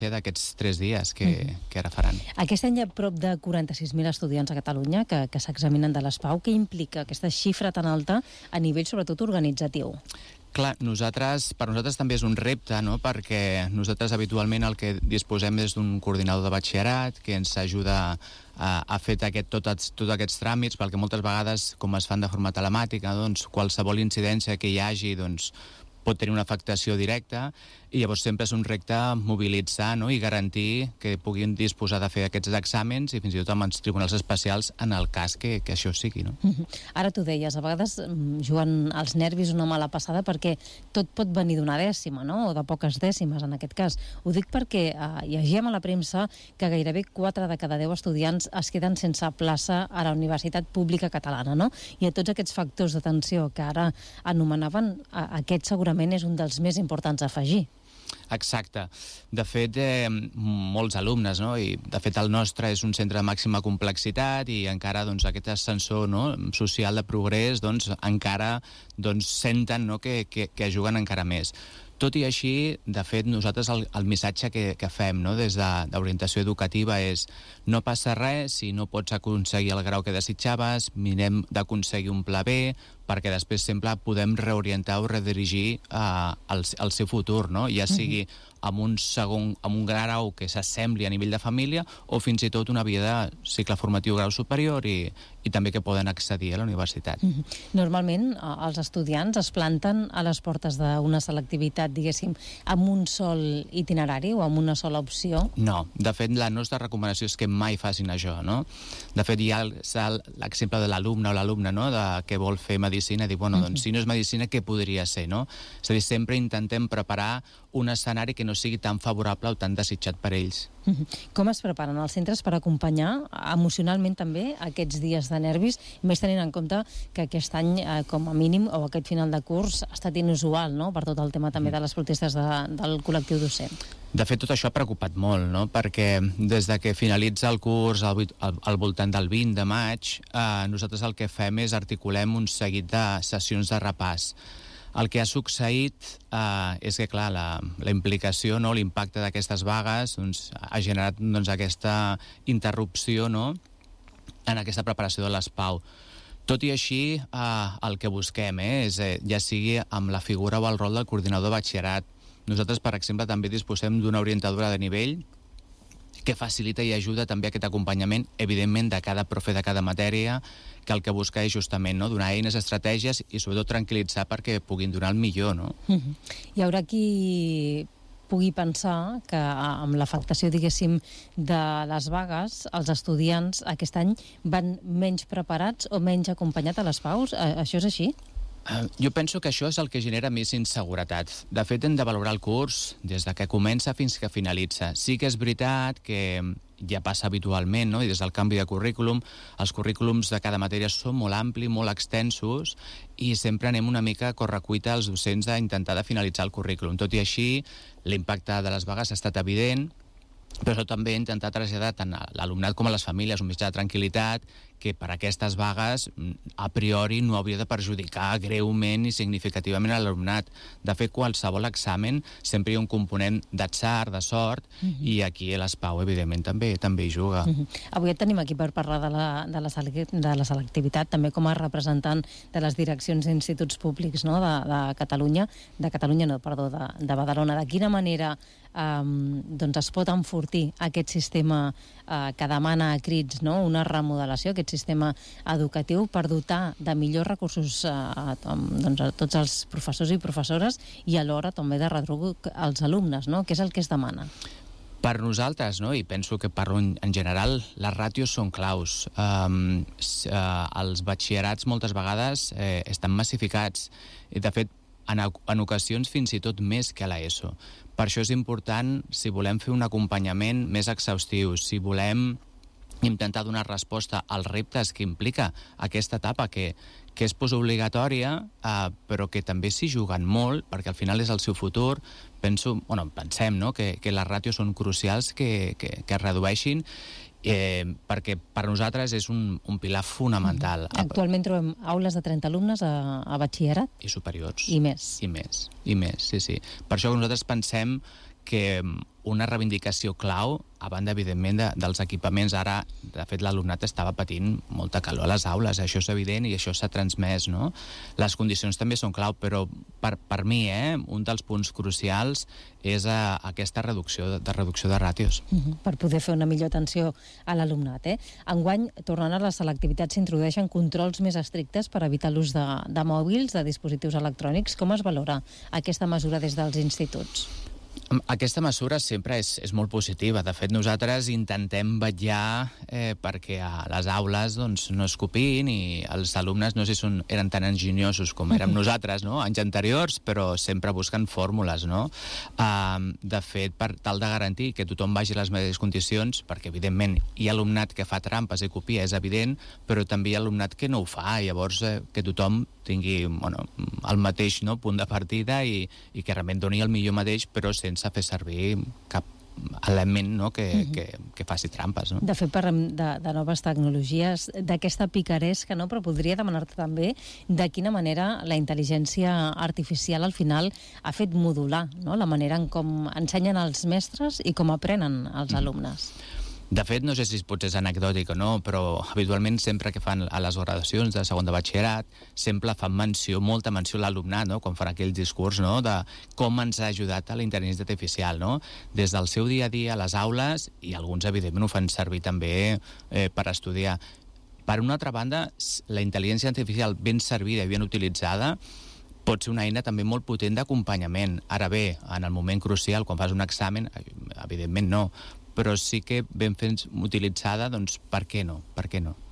d'aquests 3 dies que ara faran. Aquest any hi ha prop de 46.000 estudiants a Catalunya que s'examinen de l'ESPAU. Què implica aquesta xifra tan alta a nivell, sobretot, organitzatiu? Clar, per nosaltres també és un repte, no? Perquè nosaltres habitualment el que disposem és d'un coordinador de batxillerat que ens ajuda a fer tots aquests tràmits, perquè moltes vegades, com es fan de forma telemàtica, doncs qualsevol incidència que hi hagi doncs, pot tenir una afectació directa, i llavors sempre és un repte mobilitzar, no? I garantir que puguin disposar de fer aquests exàmens i fins i tot amb els tribunals especials en el cas que això sigui, no? Ara tu deies, a vegades juguen els nervis una mala passada perquè tot pot venir d'una dècima, no? O de poques dècimes, en aquest cas. Ho dic perquè llegíem a la premsa que gairebé 4 de cada 10 estudiants es queden sense plaça a la Universitat Pública Catalana, no? I a tots aquests factors de tensió que ara anomenaven, aquest segurament és un dels més importants a afegir. Exacte. De fet, molts alumnes, no? I de fet el nostre és un centre de màxima complexitat i encara doncs, aquest ascensor, no? Social de progrés encara senten, no? que juguen encara més. Tot i així, de fet, nosaltres el missatge que fem, no? Des d'orientació educativa és no passa res si no pots aconseguir el grau que desitjaves, mirem d'aconseguir un pla B, perquè després sempre podem reorientar o redirigir el seu futur, no? Ja sigui amb un grau que s'assembli a nivell de família o fins i tot una via de cicle formatiu grau superior i també que poden accedir a la universitat. Normalment els estudiants es planten a les portes d'una selectivitat, diguéssim, amb un sol itinerari o amb una sola opció? No, de fet la nostra recomanació és que mai facin això, no? De fet hi ha l'exemple de l'alumne o l'alumna, no? Que vol fer medicina, dir, bueno, doncs si no és medicina, què podria ser, no? És a dir, sempre intentem preparar un escenari que no sigui tan favorable o tan desitjat per ells. Com es preparen els centres per acompanyar emocionalment també aquests dies de nervis, més tenint en compte que aquest any, com a mínim, o aquest final de curs, ha estat inusual, no?, per tot el tema també de les protestes del col·lectiu docent? De fet, tot això ha preocupat molt, no?, perquè des de que finalitza el curs al voltant del 20 de maig, nosaltres el que fem és articulem un seguit de sessions de repàs. El que ha succeït és que, clar, la implicació, no, l'impacte d'aquestes vagues ha generat aquesta interrupció, no?, en aquesta preparació de l'ESPAU. Tot i així, el que busquem és, ja sigui amb la figura o el rol del coordinador de batxillerat. Nosaltres, per exemple, també disposem d'una orientadora de nivell que facilita i ajuda també aquest acompanyament, evidentment, de cada profe de cada matèria, que el que busca és justament, no?, donar eines, estratègies i sobretot tranquil·litzar perquè puguin donar el millor, no? Hi haurà qui pugui pensar que amb l'afectació, diguéssim, de les vagues, els estudiants aquest any van menys preparats o menys acompanyats a les paus. Això és així? Jo penso que això és el que genera més inseguretat. De fet, hem de valorar el curs des de que comença fins que finalitza. Sí que és veritat que ja passa habitualment, no?, i des del canvi de currículum, els currículums de cada matèria són molt amplis, molt extensos, i sempre anem una mica a correcuita als docents a intentar de finalitzar el currículum. Tot i així, l'impacte de les vagues ha estat evident, però això també intentar traslladar tant a l'alumnat com a les famílies un mitjà de tranquil·litat que per aquestes vagues a priori no hauria de perjudicar greument i significativament a l'alumnat. De fet, qualsevol examen sempre hi ha un component d'atzar, de sort, i aquí l'ESPAU, evidentment, també hi juga. Avui et tenim aquí per parlar de la selectivitat, també com a representant de les direccions d'instituts públics, no?, de Catalunya, de Badalona. De quina manera es pot enfortir aquest sistema que demana a crits, no?, una remodelació, aquest sistema educatiu, per dotar de millors recursos a tots els professors i professores i alhora també de retruc als alumnes, no? Què és el que es demana? Per nosaltres, no?, i penso que en general, les ràtios són claus. Els batxillerats moltes vegades estan massificats. De fet, en ocasions fins i tot més que a l'ESO. Per això és important, si volem fer un acompanyament més exhaustiu, si volem intentar donar resposta als reptes que implica aquesta etapa, que és postobligatòria, però que també s'hi juguen molt, perquè al final és el seu futur. Pensem, no?, que les ràtios són crucials que es redueixin, perquè per nosaltres és un pilar fonamental. Actualment trobem aules de 30 alumnes a batxillerat? I superiors. I més. I més, sí. Per això nosaltres pensem que una reivindicació clau, a banda, evidentment, dels equipaments. Ara, de fet, l'alumnat estava patint molta calor a les aules, això és evident i això s'ha transmès, no? Les condicions també són clau, però per mi, un dels punts crucials és aquesta reducció de ràtios. Per poder fer una millor atenció a l'alumnat. Enguany, tornant a la selectivitat, s'introdueixen controls més estrictes per evitar l'ús de mòbils, de dispositius electrònics. Com es valora aquesta mesura des dels instituts? Aquesta mesura sempre és molt positiva. De fet, nosaltres intentem vetllar perquè a les aules no es copiïn i els alumnes no sé si eren tan enginyosos com érem nosaltres, no? Anys anteriors, però sempre busquen fórmules, no? De fet, per tal de garantir que tothom vagi a les mateixes condicions, perquè evidentment hi ha alumnat que fa trampes i copia, és evident, però també hi ha alumnat que no ho fa, i llavors que tothom tingui el mateix punt de partida i que realment doni el millor mateix, però sense fer servir cap element que faci trampes. No? De fet, parlem de noves tecnologies, d'aquesta picaresca, però podria demanar-te també de quina manera la intel·ligència artificial al final ha fet modular la manera en com ensenyen els mestres i com aprenen els alumnes. De fet, no sé si potser és anecdòtic o no, però habitualment sempre que fan a les gradacions de segon de batxillerat sempre fan molta menció a l'alumnat, quan fan aquell discurs de com ens ha ajudat a la intel·ligència artificial, des del seu dia a dia a les aules, i alguns evidentment ho fan servir també per estudiar. Per una altra banda, la intel·ligència artificial ben servida i ben utilitzada pot ser una eina també molt potent d'acompanyament. Ara bé, en el moment crucial, quan fas un examen, evidentment no, però sí que ben fent utilitzada, doncs per què no? Per què no?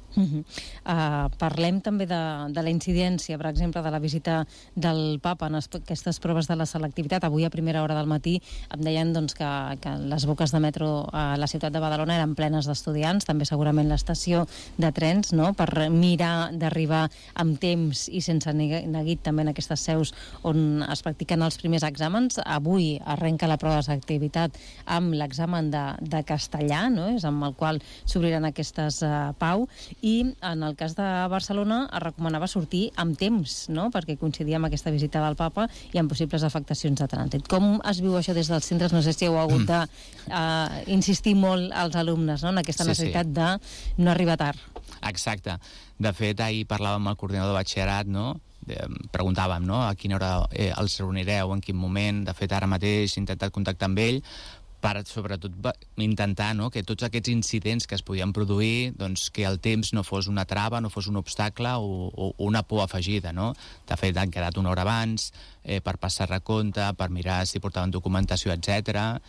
Parlem també de la incidència, per exemple, de la visita del Papa en aquestes proves de la selectivitat. Avui a primera hora del matí em deien que les boques de metro a la ciutat de Badalona eren plenes d'estudiants, també segurament l'estació de trens, per mirar d'arribar amb temps i sense neguit també en aquestes seus on es practiquen els primers exàmens. Avui arrenca la prova de selectivitat amb l'examen de castellà, és amb el qual s'obriran aquestes PAU, i en el cas de Barcelona es recomanava sortir amb temps, perquè coincidia amb aquesta visita del Papa i amb possibles afectacions de trànsit. Com es viu això des dels centres? No sé si heu hagut d'insistir molt als alumnes en aquesta necessitat de no arribar tard. Exacte. De fet, ahir parlàvem amb el coordinador de batxillerat, preguntàvem a quina hora els reunireu, en quin moment. De fet, ara mateix he intentat contactar amb ell per, sobretot, intentar que tots aquests incidents que es podien produir, que el temps no fos una trava, no fos un obstacle o una por afegida. De fet, han quedat una hora abans per passar recompte, per mirar si portaven documentació, etc.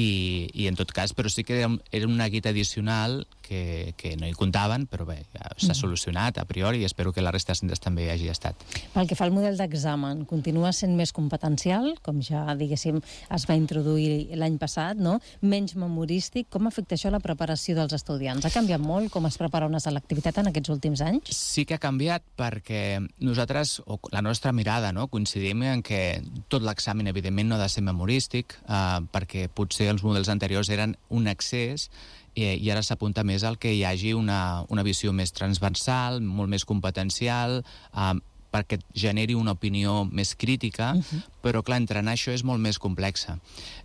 I en tot cas, però sí que era una guita addicional que no hi comptaven, però bé, ja s'ha solucionat a priori i espero que la resta de centres també hagi estat. Pel que fa al model d'examen, continua sent més competencial, com ja, diguéssim, es va introduir l'any passat, menys memorístic. Com afecta això la preparació dels estudiants? Ha canviat molt com es prepara una selectivitat en aquests últims anys? Sí que ha canviat perquè nosaltres, o la nostra mirada, coincidim en que tot l'examen, evidentment, no ha de ser memorístic, perquè potser els models anteriors eren un excés i ara s'apunta més al que hi hagi una visió més transversal, molt més competencial, perquè generi una opinió més crítica, però clar, entrenar això és molt més complexa.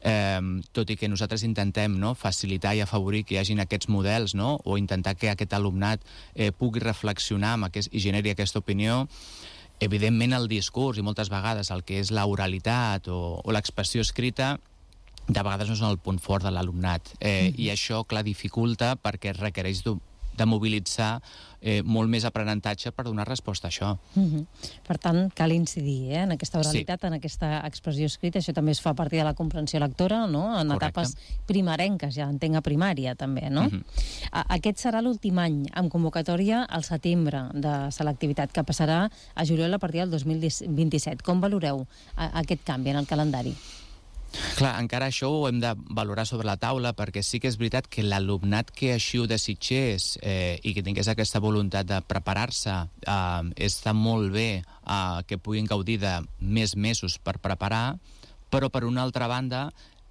Tot i que nosaltres intentem facilitar i afavorir que hi hagin aquests models, o intentar que aquest alumnat pugui reflexionar i generi aquesta opinió, evidentment el discurs i moltes vegades el que és l'oralitat o l'expressió escrita de vegades no és el punt fort de l'alumnat. I això, clar, dificulta perquè requereix de mobilitzar molt més aprenentatge per donar resposta a això. Per tant, cal incidir en aquesta oralitat, en aquesta expressió escrita. Això també es fa a partir de la comprensió lectora, en etapes primerenques, ja entenc a primària també, no? Aquest serà l'últim any amb convocatòria al setembre de selectivitat, que passarà a juliol a partir del 2027. Com valoreu aquest canvi en el calendari? Clar, encara això ho hem de valorar sobre la taula, perquè sí que és veritat que l'alumnat que així ho desitgés i que tingués aquesta voluntat de preparar-se està molt bé que puguin gaudir de més mesos per preparar, però per una altra banda,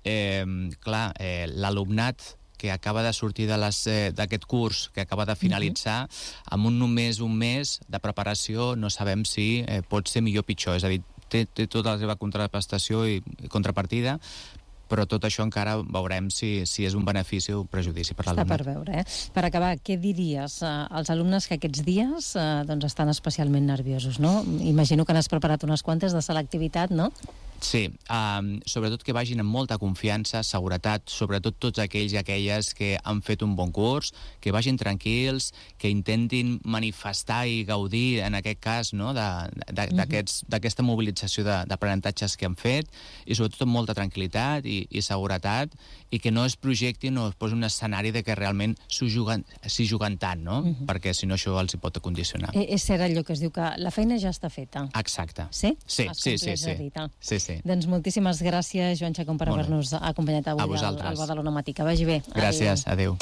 clar, l'alumnat que acaba de sortir d'aquest curs, que acaba de finalitzar, amb només un mes de preparació no sabem si pot ser millor o pitjor. És a dir, té tota la seva contraprestació i contrapartida, però tot això encara veurem si és un benefici o un prejudici per l'alumnat. Està per veure, Per acabar, què diries als alumnes que aquests dies doncs estan especialment nerviosos, no? Imagino que n'has preparat unes quantes de selectivitat, no? Sí, sobretot que vagin amb molta confiança, seguretat, sobretot tots aquells i aquelles que han fet un bon curs, que vagin tranquils, que intentin manifestar i gaudir, en aquest cas, no, d'aquesta mobilització d'aprenentatges que han fet, i sobretot amb molta tranquil·litat i seguretat, i que no es projectin o es posin un escenari de que realment s'hi juguen tant, no? Perquè si no això els hi pot condicionar. És cert allò que es diu que la feina ja està feta. Exacte. Sí? Sí. Sí. Doncs moltíssimes gràcies, Joan Chacón, per haver-nos acompanyat avui al Badalona Matí. Que vagi bé. Gràcies, adéu.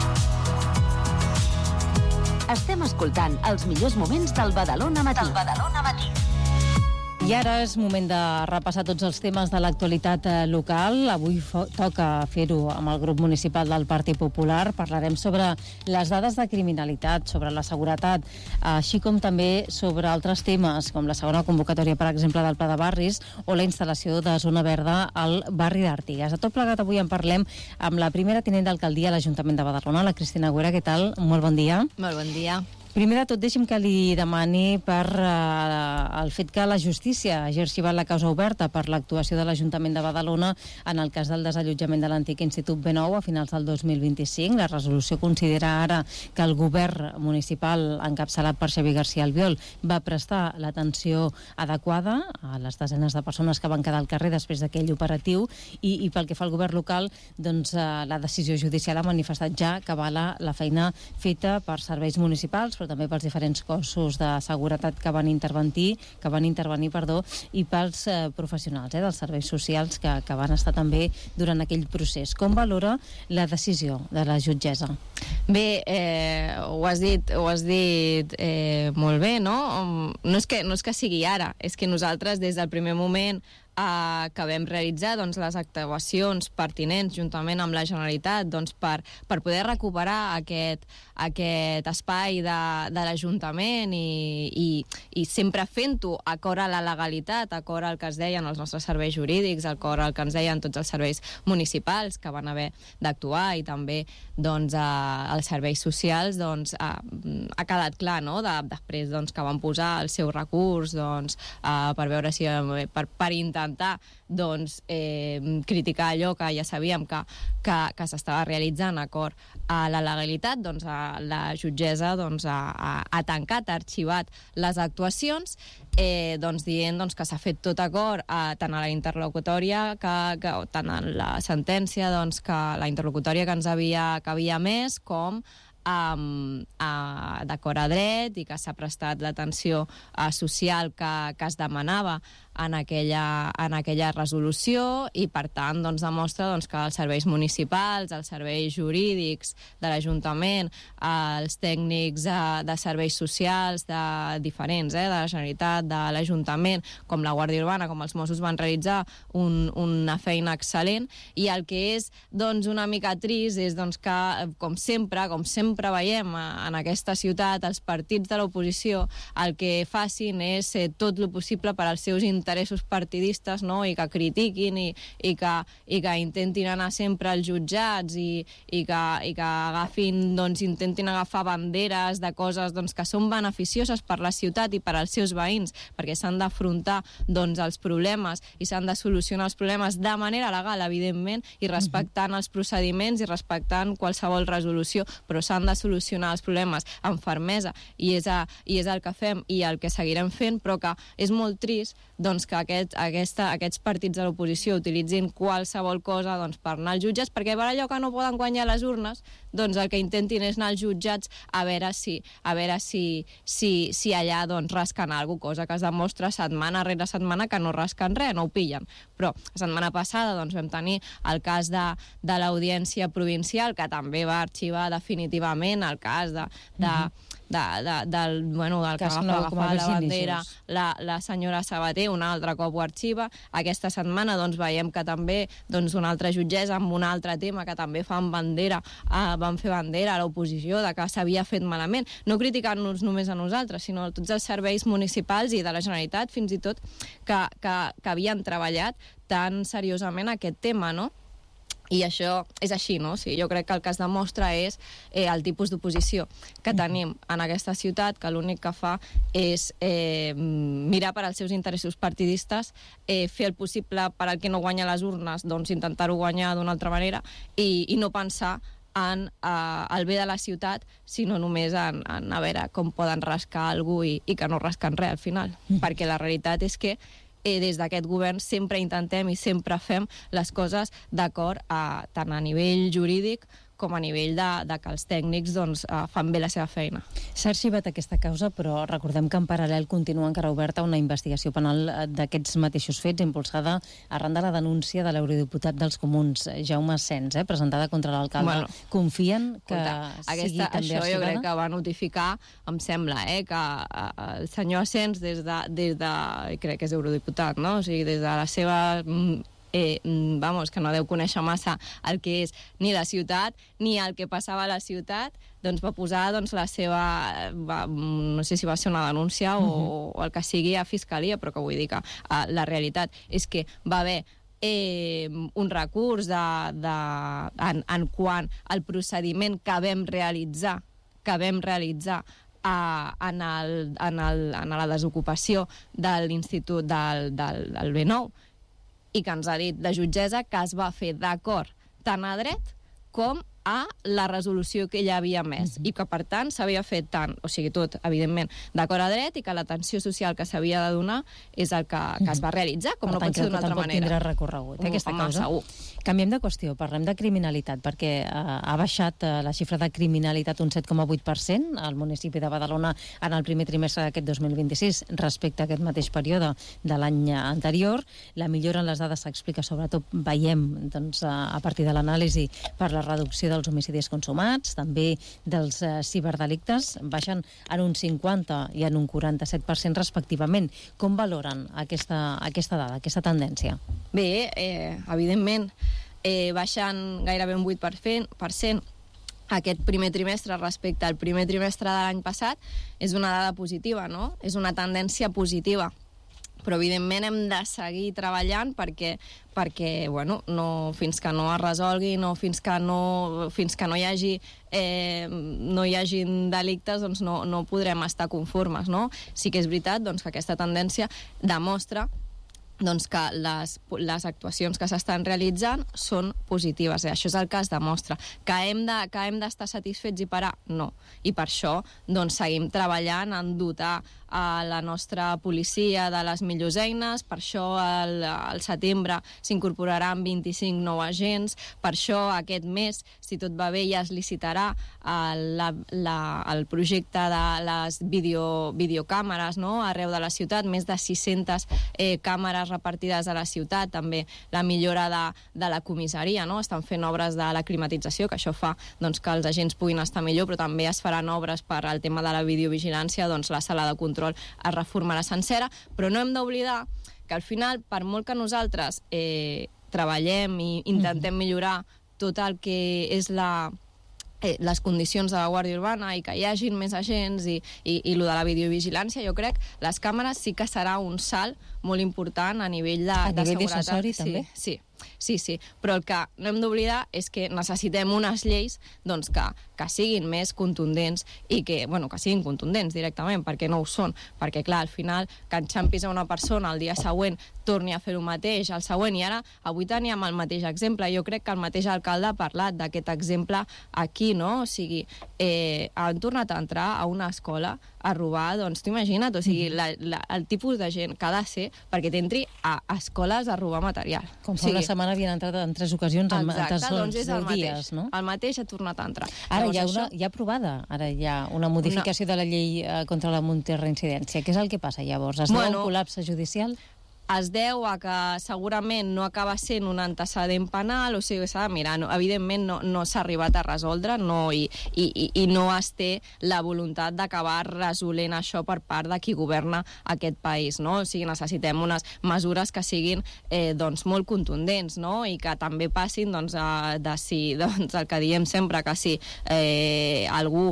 Estem escoltant els millors moments del Badalona Matí. I ara és moment de repassar tots els temes de l'actualitat local. Avui toca fer-ho amb el grup municipal del Partit Popular. Parlarem sobre les dades de criminalitat, sobre la seguretat, així com també sobre altres temes, com la segona convocatòria, per exemple, del Pla de Barris o la instal·lació de zona verda al barri d'Artigues. A tot plegat, avui en parlem amb la primera tinent d'alcaldia a l'Ajuntament de Badalona, la Cristina Agüera. Què tal? Molt bon dia. Molt bon dia. Primer de tot, deixi'm que li demani per el fet que la justícia hagi arxivat la causa oberta per l'actuació de l'Ajuntament de Badalona en el cas del desallotjament de l'antic Institut B9 a finals del 2025. La resolució considera ara que el govern municipal, encapçalat per Xavier García Albiol, va prestar l'atenció adequada a les desenes de persones que van quedar al carrer després d'aquell operatiu i pel que fa al govern local, doncs la decisió judicial ha manifestat ja que avala la feina feta per serveis municipals, però també pels diferents cossos de seguretat que van intervenir, i pels professionals dels serveis socials que van estar també durant aquell procés. Com valora la decisió de la jutgessa? Bé, ho has dit molt bé, no? No és que sigui ara, és que nosaltres des del primer moment que vam realitzar les actuacions pertinents juntament amb la Generalitat per poder recuperar aquest espai de l'Ajuntament i sempre fent-ho acord a la legalitat, acord al que es deien els nostres serveis jurídics, acord al que ens deien tots els serveis municipals que van haver d'actuar i també els serveis socials, ha quedat clar, no? Després que van posar el seu recurs per veure si per intentar criticar allò que ja sabíem que s'estava realitzant acord a la legalitat, la jutgessa ha tancat, ha arxivat les actuacions, dient que s'ha fet tot acord tant a la interlocutòria tant a la sentència que la interlocutòria que havia emès com d'acord a dret i que s'ha prestat l'atenció social que es demanava en aquella resolució i, per tant, demostra que els serveis municipals, els serveis jurídics de l'Ajuntament, els tècnics de serveis socials diferents, de la Generalitat, de l'Ajuntament, com la Guàrdia Urbana, com els Mossos, van realitzar una feina excel·lent, i el que és una mica trist és que, com sempre veiem en aquesta ciutat, els partits de l'oposició el que facin és tot el possible per als seus interessos partidistes, no? I que critiquin i que intentin anar sempre als jutjats i que agafin, intentin agafar banderes de coses que són beneficioses per la ciutat i per als seus veïns, perquè s'han d'afrontar els problemes i s'han de solucionar els problemes de manera legal, evidentment, i respectant els procediments i respectant qualsevol resolució, però s'han de solucionar els problemes amb fermesa i és el que fem i el que seguirem fent, però que és molt trist que aquests partits de l'oposició utilitzin qualsevol cosa per anar als jutjats, perquè per allò que no poden guanyar les urnes, el que intentin és anar als jutjats a veure si allà rasquen alguna cosa, que es demostra setmana rere setmana que no rasquen res, no ho pillen. Però la setmana passada vam tenir el cas de l'Audiència Provincial, que també va arxivar definitivament el cas del que Cas va Nou com a agafar la Virginia bandera Jesús. la senyora Sabater, un altre cop ho arxiva. Aquesta setmana doncs, veiem que també una altra jutgessa amb un altre tema que també van fer bandera a l'oposició de que s'havia fet malament, no criticant-nos només a nosaltres, sinó a tots els serveis municipals i de la Generalitat, fins i tot, que havien treballat tan seriosament aquest tema, no? I això és així, no? Sí, jo crec que el que es demostra és el tipus d'oposició que tenim en aquesta ciutat, que l'únic que fa és mirar per als seus interessos partidistes, fer el possible per al que no guanya les urnes, doncs intentar-ho guanyar d'una altra manera i no pensar en el bé de la ciutat, sinó només en a veure com poden rascar algú i que no rasquen res al final. Perquè la realitat és que des d'aquest govern sempre intentem i sempre fem les coses d'acord tant a nivell jurídic com a nivell de que els tècnics fan bé la seva feina. S'ha arxivat aquesta causa, però recordem que en paral·lel continua encara oberta una investigació penal d'aquests mateixos fets, impulsada arran de la denúncia de l'eurodiputat dels Comuns, Jaume Asens, presentada contra l'alcalde. Bueno, confien que sigui també això arxivada? jo crec que va notificar, em sembla, que el senyor Asens des de crec que és eurodiputat, no? O sigui, des de la seva que no deu conèixer massa el que és ni la ciutat ni el que passava a la ciutat, doncs va posar la seva, no sé si va ser una denúncia o el que sigui a Fiscalia, però que vull dir que la realitat és que va haver un recurs en quant al procediment que vam realitzar en la desocupació de l'Institut del B9, i que ens ha dit la jutgessa que es va fer d'acord tant a dret com a la resolució que ella havia emès i que, per tant, s'havia fet tant, o sigui, tot, evidentment, d'acord a dret i que l'atenció social que s'havia de donar és el que es va realitzar, com no pot ser d'una altra manera. Per tant, que tindrà recorregut, aquesta causa. Segur. Canviem de qüestió, parlem de criminalitat, perquè ha baixat la xifra de criminalitat un 7,8% al municipi de Badalona en el primer trimestre d'aquest 2026 respecte a aquest mateix període de l'any anterior. La millora en les dades s'explica, sobretot, veiem a partir de l'anàlisi per la reducció dels homicidis consumats, també dels ciberdelictes, baixen en un 50 i en un 47% respectivament. Com valoren aquesta dada, aquesta tendència? Bé, evidentment, baixen gairebé un 8% aquest primer trimestre respecte al primer trimestre de l'any passat. És una dada positiva, no? És una tendència positiva. Però evidentment hem de seguir treballant perquè fins que no es resolgui, fins que no hi hagi delictes, doncs no podrem estar conformes, no? Sí que és veritat que aquesta tendència demostra que les actuacions que s'estan realitzant són positives. Això és el que es demostra. Que hem d'estar satisfets i parar? No. I per això seguim treballant en dotar a la nostra policia de les millors eines. Per això al setembre s'incorporaran 25 nous agents. Per això aquest mes, si tot va bé, ja es licitarà el projecte de les videocàmeres, no?, arreu de la ciutat, més de 600 càmeres repartides a la ciutat, també la millora de la comissaria, no? Estan fent obres de la climatització, que això fa que els agents puguin estar millor, però també es faran obres per al tema de la videovigilància, la sala de control es reformarà sencera, però no hem d'oblidar que al final, per molt que nosaltres treballem i intentem millorar tot el que és les condicions de la Guàrdia Urbana i que hi hagin més agents i el de la videovigilància, jo crec les càmeres sí que serà un salt molt important a nivell de seguretat. Accessori, també? Sí, però el que no hem d'oblidar és que necessitem unes lleis que siguin més contundents i que siguin contundents directament, perquè no ho són. Perquè, clar, al final, que enxampis a una persona el dia següent torni a fer el mateix el següent, i ara, avui teníem el mateix exemple. Jo crec que el mateix alcalde ha parlat d'aquest exemple aquí, no? O sigui, han tornat a entrar a una escola a robar, tu imagina't, o sigui, el tipus de gent que ha de ser perquè t'entri a escoles a robar material. Com fa una setmana havien entrat en 3 ocasions en és el dies, no? El mateix ha tornat a entrar. Ara hi ha aprovada, ara hi ha una modificació de la llei contra la multireincidència. Què és el que passa llavors? Es deu un col·lapse judicial? es deu a que segurament no acaba sent un antecedent penal, o sigui, s'ha de mirar. No, evidentment no s'ha arribat a resoldre i no es té la voluntat d'acabar resolent això per part de qui governa aquest país, no? O sigui, necessitem unes mesures que siguin molt contundents, no? I que també passin de si, el que diem sempre, que si algú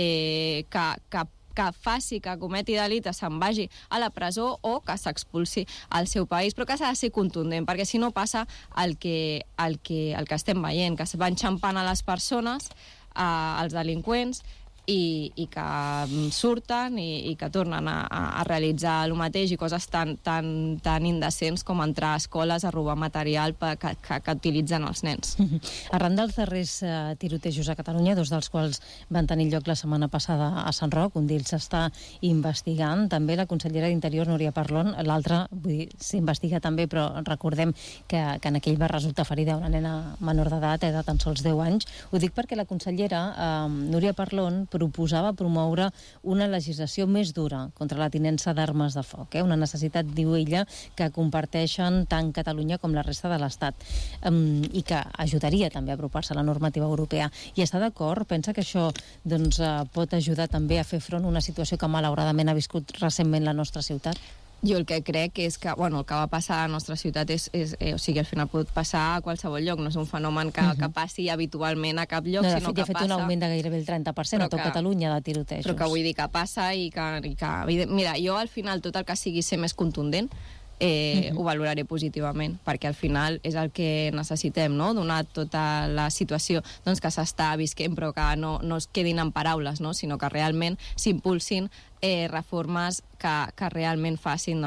que faci, que cometi delicte, se'n vagi a la presó o que s'expulsi al seu país, però que s'ha de ser contundent, perquè si no passa el que estem veient, que es va enxampant a les persones, als delinqüents, i que surten i que tornen a realitzar el mateix i coses tan indecents com entrar a escoles a robar material que utilitzen els nens. Arran dels darrers tirotejos a Catalunya, 2 dels quals van tenir lloc la setmana passada a Sant Roc, un d'ells s'està investigant, també la consellera d'Interior, Núria Parlon, l'altre s'investiga també, però recordem que en aquell va resultar ferida una nena menor d'edat, de tan sols 10 anys. Ho dic perquè la consellera Núria Parlon proposava promoure una legislació més dura contra la tinença d'armes de foc, una necessitat, diu ella, que comparteixen tant Catalunya com la resta de l'Estat, i que ajudaria també a apropar-se a la normativa europea. I està d'acord? Pensa que això pot ajudar també a fer front a una situació que malauradament ha viscut recentment la nostra ciutat? Jo el que crec és que, el que va passar a la nostra ciutat o sigui, al final pot passar a qualsevol lloc, no és un fenomen que passi habitualment a cap lloc, sinó que passa... Ha fet un augment de gairebé el 30% a tot Catalunya de tirotejos. Però que vull dir que passa i que... Mira, jo al final tot el que sigui ser més contundent ho valoraré positivament, perquè al final és el que necessitem, no? Donar tota la situació que s'està visquent, però que no es quedin en paraules, no? Sinó que realment s'impulsin reformes que realment facin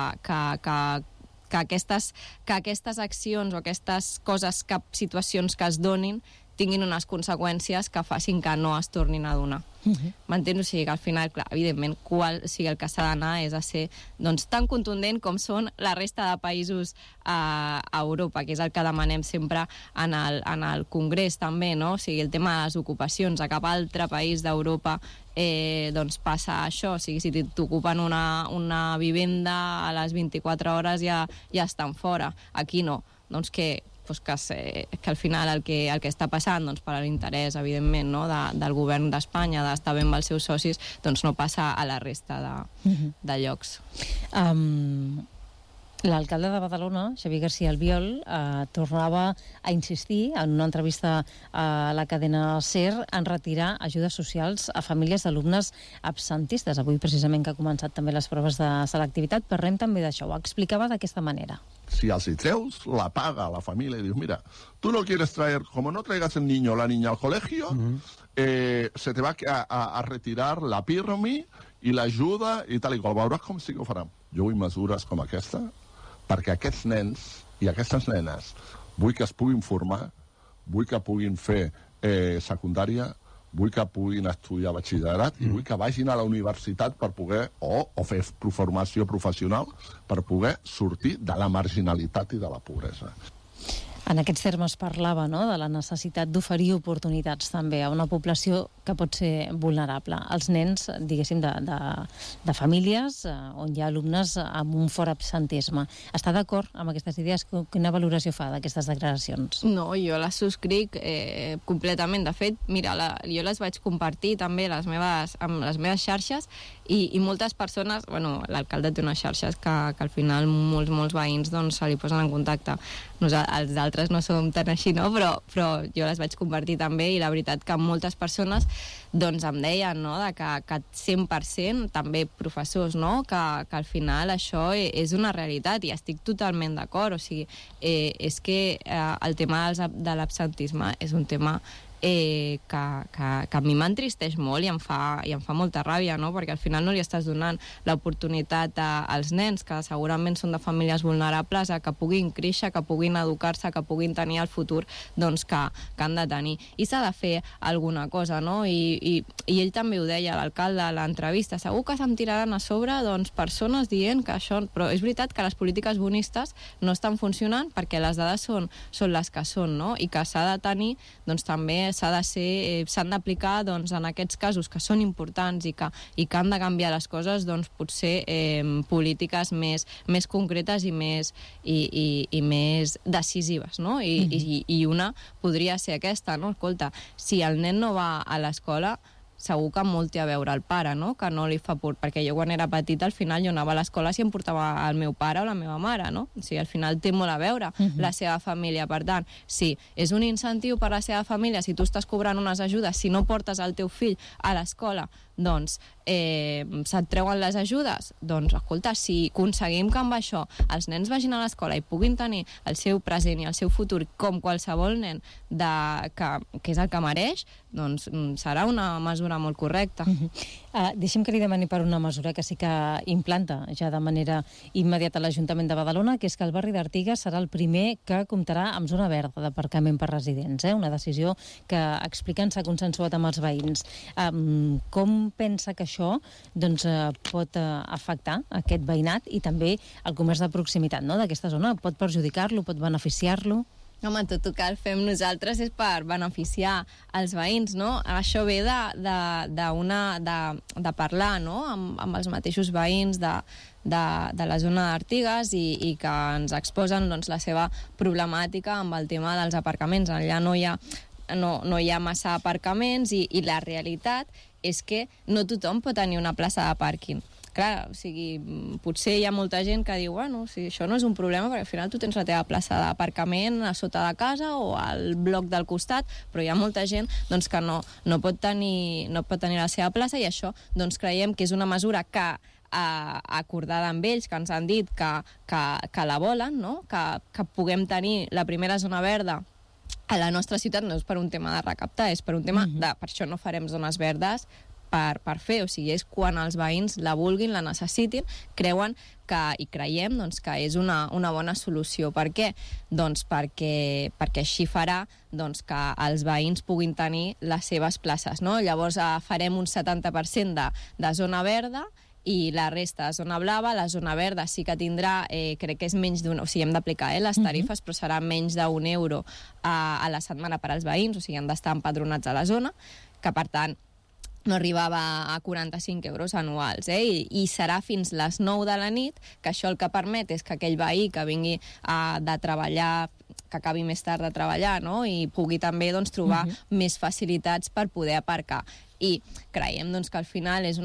que aquestes accions o aquestes coses, situacions que es donin tinguin unes conseqüències que facin que no es tornin a donar. M'entens? O sigui que al final, clar, evidentment, el que s'ha d'anar és a ser tan contundent com són la resta de països a Europa, que és el que demanem sempre en el Congrés també, no? O sigui, el tema de les ocupacions. A cap altre país d'Europa passa això. O sigui, si t'ocupen una vivenda a les 24 hores ja estan fora. Aquí no. Doncs que al final el que està passant per l'interès, evidentment, del govern d'Espanya d'estar bé amb els seus socis, no passa a la resta de llocs. L'alcalde de Badalona, Xavier García Albiol, tornava a insistir en una entrevista a la cadena SER en retirar ajudes socials a famílies d'alumnes absentistes. Avui, precisament, que ha començat també les proves de selectivitat, parlem també d'això. Ho explicava d'aquesta manera. Si els treus la paga a la familia y dices, mira, tú no quieres traer, como no traigas el niño o la niña al colegio, se te va a retirar la PIRMI i l'ajuda i tal i qual. Veuràs com sí que ho faran. Jo vull mesures com aquesta perquè aquests nens i aquestes nenes vull que es puguin formar, vull que puguin fer secundària, vull que puguin estudiar batxillerat i vull que vagin a la universitat per poder, o fer formació professional, per poder sortir de la marginalitat i de la pobresa. En aquests termes parlava, no?, de la necessitat d'oferir oportunitats també a una població que pot ser vulnerable. Els nens, diguéssim, de famílies on hi ha alumnes amb un fort absentisme. Està d'acord amb aquestes idees? Quina valoració fa d'aquestes declaracions? No, jo les subscric completament. De fet, mira, jo les vaig compartir també amb les meves xarxes i moltes persones, l'alcalde té unes xarxes que al final molts veïns se li posen en contacte. Els altres no som tan així, no? Però jo les vaig compartir també i la veritat que moltes persones em deien, no?, que 100%, també professors, no?, que al final això és una realitat i estic totalment d'acord. O sigui, és que el tema de l'absentisme és un tema que a mi m'entristeix molt i em fa molta ràbia, no? Perquè al final no li estàs donant l'oportunitat als nens que segurament són de famílies vulnerables a que puguin créixer, que puguin educar-se, que puguin tenir el futur que han de tenir. I s'ha de fer alguna cosa, no? I ell també ho deia, l'alcalde, a l'entrevista. Segur que se'm tiraran a sobre persones dient que això... Però és veritat que les polítiques bonistes no estan funcionant perquè les dades són les que són, no? I que s'ha de tenir també també s'han d'aplicar doncs, en aquests casos que són importants i que han de canviar les coses, doncs potser polítiques més concretes i més decisives, no? I una podria ser aquesta, no? Escolta, si el nen no va a l'escola, segur que molt té a veure el pare, no? Que no li fa por, perquè jo quan era petita al final jo anava a l'escola si em portava el meu pare o la meva mare, no? O sigui, al final té molt a veure la seva família. Per tant, si és un incentiu per a la seva família, si tu estàs cobrant unes ajudes, si no portes el teu fill a l'escola, doncs se't treuen les ajudes, doncs escolta, si aconseguim que amb això els nens vagin a l'escola i puguin tenir el seu present i el seu futur com qualsevol nen que és el que mereix, doncs serà una mesura molt correcta. Deixi'm que li demani per una mesura que sí que implanta ja de manera immediata l'Ajuntament de Badalona, que és que el barri d'Artigas serà el primer que comptarà amb zona verda d'aparcament per residents, una decisió que expliquen s'ha consensuat amb els veïns. Com pensa que això pot afectar aquest veïnat i també el comerç de proximitat d'aquesta zona? Pot perjudicar-lo, pot beneficiar-lo? Home, tot el que el fem nosaltres és per beneficiar els veïns, no? Això ve de parlar, no?, amb els mateixos veïns de la zona d'Artigas i que ens exposen doncs, la seva problemàtica amb el tema dels aparcaments. Allà no hi ha massa aparcaments i la realitat és que no tothom pot tenir una plaça de pàrquing. Clar, o sigui, potser hi ha molta gent que diu, bueno, si això no és un problema, perquè al final tu tens la teva plaça d'aparcament a sota de casa o al bloc del costat, però hi ha molta gent doncs, que no pot tenir la seva plaça, i això doncs, creiem que és una mesura que acordada amb ells, que ens han dit que la volen, no? Que puguem tenir la primera zona verda a la nostra ciutat. No és per un tema de recaptar, és per un tema per això no farem zones verdes per fer, o sigui, és quan els veïns la vulguin, la necessitin, creuen i creiem doncs, que és una bona solució. Per què? Doncs perquè així farà doncs, que els veïns puguin tenir les seves places, no? Llavors farem un 70% de zona verda i la resta de zona blava. La zona verda sí que tindrà, crec que és menys o sigui, hem d'aplicar les tarifes, però serà menys d'1 euro a la setmana per als veïns, o sigui, han d'estar empadronats a la zona, que per tant no arribava a 45 euros anuals, i serà fins les 9 de la nit, que això el que permet és que aquell veí que vingui de treballar, que acabi més tard de treballar, no?, i pugui també doncs, trobar més facilitats per poder aparcar. I creiem doncs, que al final és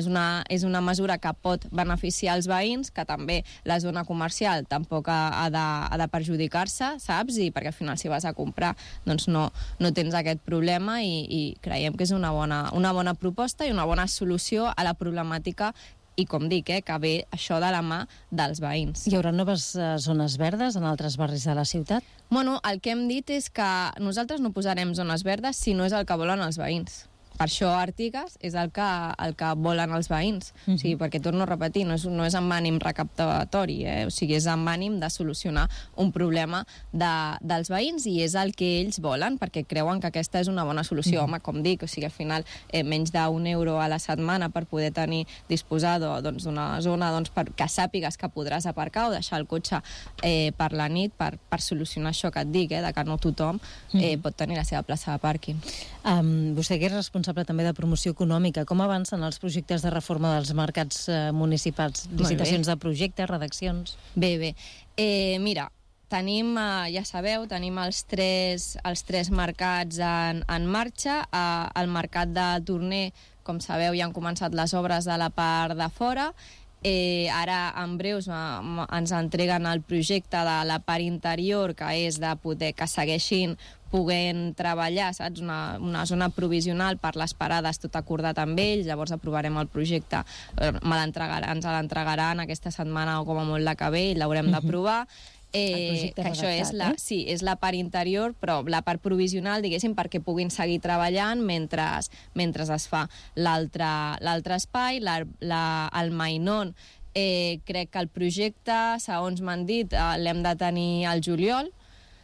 una mesura que pot beneficiar els veïns, que també la zona comercial tampoc ha de perjudicar-se, saps? I perquè al final si vas a comprar doncs no tens aquest problema, i creiem que és una bona proposta i una bona solució a la problemàtica, i com dic, que ve això de la mà dels veïns. Hi haurà noves zones verdes en altres barris de la ciutat? Bueno, el que hem dit és que nosaltres no posarem zones verdes si no és el que volen els veïns. Per això Artigas és el que volen els veïns. O sigui, perquè, torno a repetir, no és amb ànim recaptatori, o sigui, és amb ànim de solucionar un problema dels veïns, i és el que ells volen, perquè creuen que aquesta és una bona solució. Home, com dic, o sigui, al final menys d'1 euro a la setmana per poder disposar d'una zona que sàpigues que podràs aparcar o deixar el cotxe per la nit, per solucionar això que et dic, de que no tothom pot tenir la seva plaça de pàrquing. Vostè que és responsable també de promoció econòmica, com avancen els projectes de reforma dels mercats municipals? Licitacions de projectes, redaccions? Bé. Mira, tenim, ja sabeu, tenim els tres mercats en marxa. Al mercat de Torner, com sabeu, ja han començat les obres de la part de fora. Ara, en breus, ens entreguen el projecte de la part interior, que és de poder que segueixin puguent treballar, saps? Una zona provisional per les parades, tot acordat amb ells. Llavors aprovarem el projecte, ens l'entregaran aquesta setmana o com a molt la que ve, i l'haurem d'aprovar. Que això és la part interior, però la part provisional, diguéssim, perquè puguin seguir treballant mentre es fa l'altre espai. El Mainón, crec que el projecte, segons m'han dit, l'hem de tenir al juliol,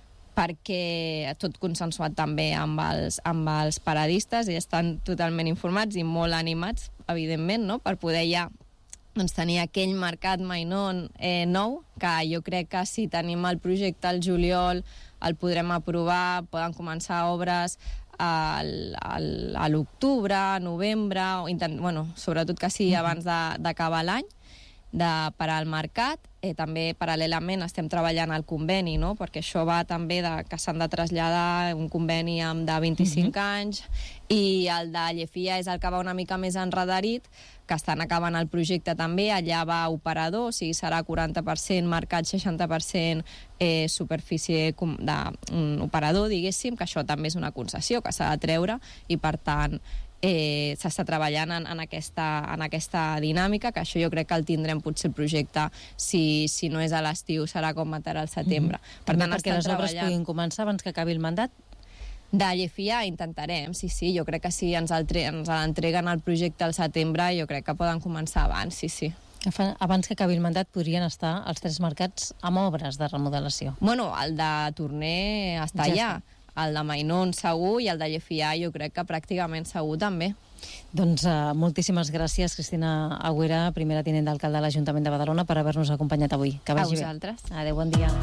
perquè tot consensuat també amb els paradistes, i estan totalment informats i molt animats, evidentment, no?, per poder ja tenir aquell mercat Mainón nou, que jo crec que si tenim el projecte al juliol el podrem aprovar, poden començar obres a l'octubre, novembre, sobretot que sigui abans d'acabar l'any, per al mercat. També paral·lelament estem treballant al conveni, no? Perquè això va també que s'han de traslladar un conveni de 25 anys, i el de Llefia és el que va una mica més enredarit, que estan acabant el projecte també. Allà va operador, o sigui, serà 40% mercat, 60% superfície d'un operador, diguéssim, que això també és una concessió que s'ha de treure, i per tant s'està treballant en aquesta dinàmica, que això jo crec que el tindrem potser el projecte, si no és a l'estiu, serà com a al setembre. Per tant, perquè les obres puguin començar abans que acabi el mandat? De Llefia intentarem, sí, jo crec que si ens l'entreguen el projecte al setembre, jo crec que poden començar abans, sí. Abans que acabi el mandat podrien estar els 3 mercats amb obres de remodelació. Bueno, el de Torner està allà. El de Mainón segur, i el de Llefià jo crec que pràcticament segur també. Doncs moltíssimes gràcies, Cristina Agüera, primera tinent d'alcalde de l'Ajuntament de Badalona, per haver-nos acompanyat avui. Que vagi bé. A vosaltres. Adéu, bon dia.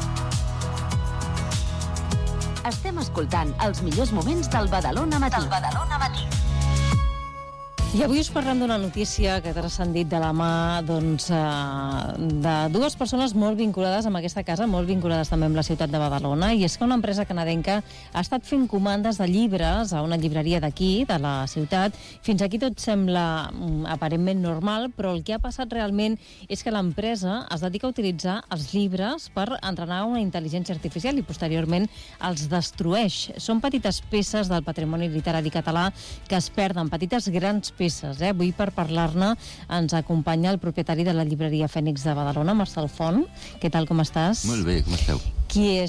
Estem escoltant els millors moments del Badalona Matí. I avui us parlem d'una notícia que ha transcendit de la mà de 2 persones molt vinculades amb aquesta casa, molt vinculades també amb la ciutat de Badalona, i és que una empresa canadenca ha estat fent comandes de llibres a una llibreria d'aquí, de la ciutat. Fins aquí tot sembla aparentment normal, però el que ha passat realment és que l'empresa es dedica a utilitzar els llibres per entrenar una intel·ligència artificial i posteriorment els destrueix. Són petites peces del patrimoni literari català que es perden, petites grans peces. Avui, per parlar-ne, ens acompanya el propietari de la llibreria Fènix de Badalona, Marcel Font. Què tal, com estàs? Molt bé, com esteu? Qui és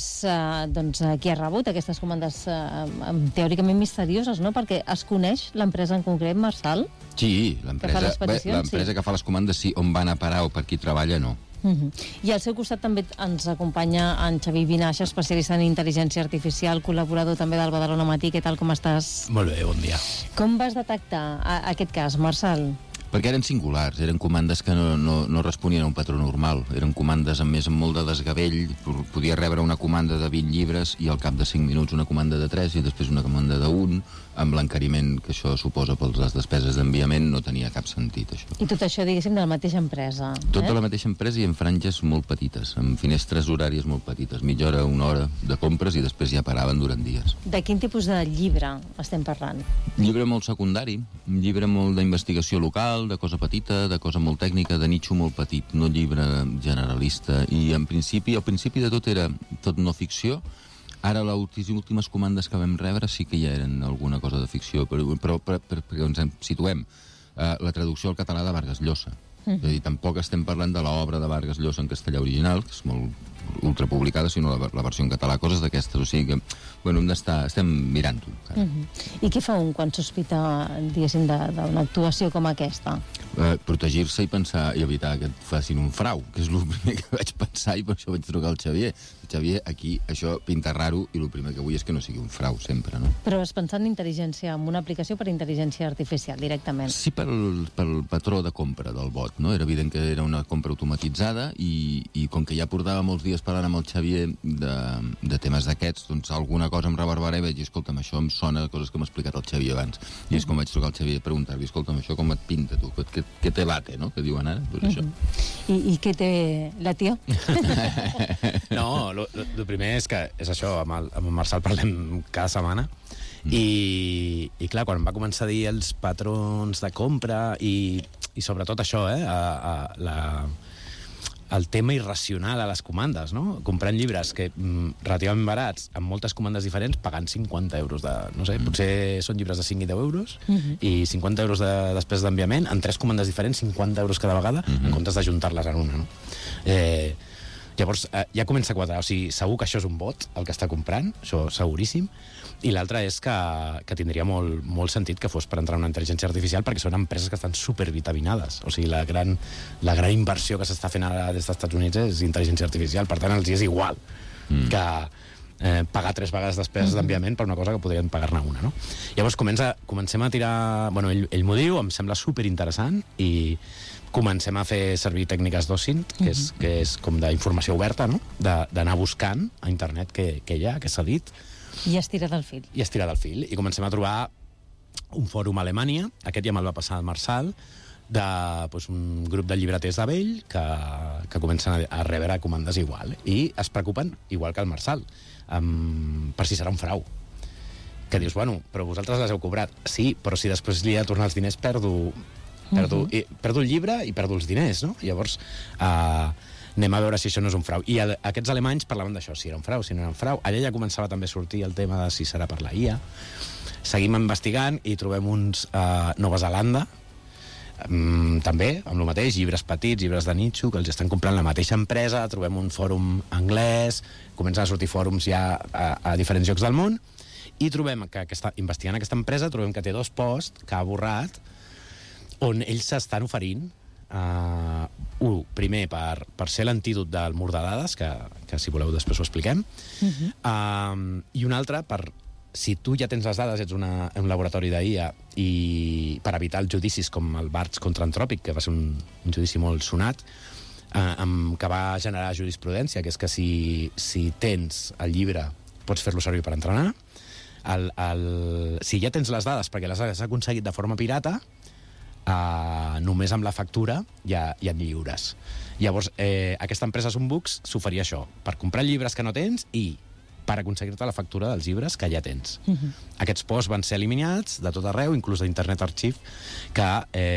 qui ha rebut aquestes comandes teòricament misterioses, no? Perquè es coneix l'empresa en concret, Marcel? Sí, l'empresa que fa les comandes, sí. On van a parar o per qui treballa, no. I al seu costat també ens acompanya en Xavi Vinaixa, especialista en intel·ligència artificial, col·laborador també del Badalona Matí. Què tal, com estàs? Molt bé, bon dia. Com vas detectar aquest cas, Marcel? Perquè eren singulars, eren comandes que no responien a un patró normal. Eren comandes amb molt de desgavell. Podia rebre una comanda de 20 llibres i al cap de 5 minuts una comanda de 3 i després una comanda de 1, amb l'encariment que això suposa per les despeses d'enviament. No tenia cap sentit, això. I tot això, diguéssim, de la mateixa empresa. Tot de la mateixa empresa i en franges molt petites, amb finestres horàries molt petites, mitja hora, 1 hora de compres i després ja paraven durant dies. De quin tipus de llibre estem parlant? Llibre molt secundari, un llibre molt d'investigació local, de cosa petita, de cosa molt tècnica, de nitxo molt petit, no llibre generalista. I al principi de tot era tot no ficció. Ara les últimes comandes que vam rebre sí que ja eren alguna cosa de ficció, però perquè ens situem, la traducció al català de Vargas Llosa. És a dir, tampoc estem parlant de l'obra de Vargas Llosa en castellà original, que és molt ultrapublicada, sinó la versió en català, coses d'aquestes. O sigui que, bueno, estem mirant-ho. I què fa un quan sospita, diguéssim, d'una actuació com aquesta? Protegir-se i pensar i evitar que et facin un frau, que és el primer que vaig pensar, i per això vaig trucar al Xavier. Xavier, aquí això pinta raro i el primer que vull és que no sigui un frau, sempre, no? Però has pensat en intel·ligència, en una aplicació per intel·ligència artificial, directament? Sí, pel patró de compra del bot, no? Era evident que era una compra automatitzada i com que ja portava molts dies parlant amb el Xavier de temes d'aquests, doncs alguna cosa em reverberava i vaig dir, escolta'm, això em sona de coses que m'ha explicat el Xavier abans. I és com vaig trucar al Xavier a preguntar-li, escolta'm, això com et pinta, tu? Què te late, no? Que diuen ara? Doncs això. I què té la tia? No, el primer és que és això, amb el Marçal parlem cada setmana i clar, quan em va començar a dir els patrons de compra i sobretot això, el tema irracional a les comandes, no? Comprant llibres que relativament barats, amb moltes comandes diferents, pagant 50 euros de... No sé, potser són llibres de 5 i 10 euros i 50 euros de despesa d'enviament, en 3 comandes diferents, 50 euros cada vegada, en comptes d'ajuntar-les en una, no? Llavors, ja comença a quadrar. O sigui, segur que això és un bot, el que està comprant, això seguríssim, i l'altre és que tindria molt sentit que fos per entrar en una intel·ligència artificial, perquè són empreses que estan supervitaminades. O sigui, la gran inversió que s'està fent ara des dels Estats Units és intel·ligència artificial, per tant, els és igual que pagar 3 vegades despeses d'enviament per una cosa que podrien pagar-ne una, no? Llavors comencem a tirar... Bueno, ell m'ho diu, em sembla superinteressant, i comencem a fer servir tècniques d'OSINT, que és com d'informació oberta, no? D'anar buscant a internet què hi ha, què s'ha dit, I estirar del fil. I estirar del fil. I comencem a trobar un fòrum a Alemanya, aquest ja me'l va passar el Marçal, un grup de llibreters de vell que comencen a rebre comandes igual. I es preocupen, igual que el Marçal, per si serà un frau. Que dius, bueno, però vosaltres les heu cobrat. Sí, però si després li he de tornar els diners, perdo el llibre i perdo els diners, no? Llavors, anem a veure si això no és un frau. I aquests alemanys parlaven d'això, si era un frau, si no era un frau. Allà ja començava també a sortir el tema de si serà per la IA. Seguim investigant i trobem uns Nova Zelanda, també, amb el mateix, llibres petits, llibres de nicho, que els estan comprant la mateixa empresa, trobem un fòrum anglès, comencen a sortir fòrums ja a diferents llocs del món, i trobem que investigant aquesta empresa, trobem que té 2 posts que ha borrat, on ells s'estan oferint, primer per ser l'antídot del mur de dades, que si voleu després ho expliquem, i un altre per, si tu ja tens les dades, ets un laboratori d'IA, i per evitar els judicis com el Barts contra Anthropic, que va ser un judici molt sonat, que va generar jurisprudència, que és que si tens el llibre pots fer-lo servir per entrenar, si ja tens les dades perquè les has aconseguit de forma pirata, només amb la factura ja et lliures. Llavors, aquesta empresa Sunbooks s'oferia això, per comprar llibres que no tens i per aconseguir-te la factura dels llibres que ja tens. Aquests posts van ser eliminats de tot arreu, inclús d'Internet Archive, que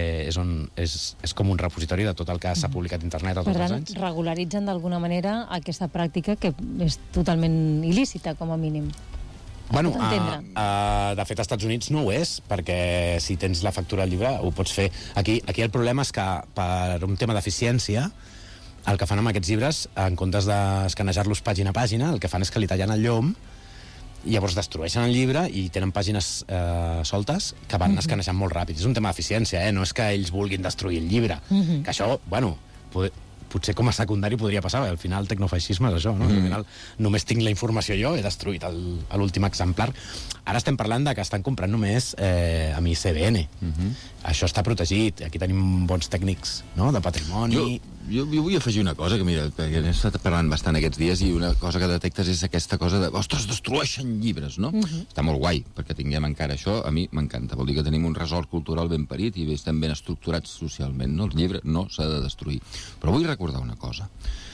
és com un repositori de tot el que s'ha publicat a internet tots els anys. Regularitzen d'alguna manera aquesta pràctica que és totalment il·lícita, com a mínim. Bueno, de fet, als Estats Units no ho és, perquè si tens la factura del llibre ho pots fer. Aquí el problema és que per un tema d'eficiència el que fan amb aquests llibres, en comptes d'escanejar-los pàgina a pàgina, el que fan és que li tallen el llom i llavors destrueixen el llibre i tenen pàgines soltes que van escanejant molt ràpid. És un tema d'eficiència, no és que ells vulguin destruir el llibre. Que això, bueno, potser com a secundari podria passar, al final el tecnofeixisme és això, no? Al final només tinc la informació jo, he destruït l'últim exemplar. Ara estem parlant de que estan comprant només amb ICBN. Això està protegit, aquí tenim bons tècnics, no?, de patrimoni. Jo vull afegir una cosa, que mira, que n'he estat parlant bastant aquests dies, i una cosa que detectes és aquesta cosa de, ostres, destrueixen llibres, no? Està molt guai, perquè tinguem encara això, a mi m'encanta. Vol dir que tenim un resort cultural ben parit i estem ben estructurats socialment, no? El llibre no s'ha de destruir. Però vull recordar una cosa.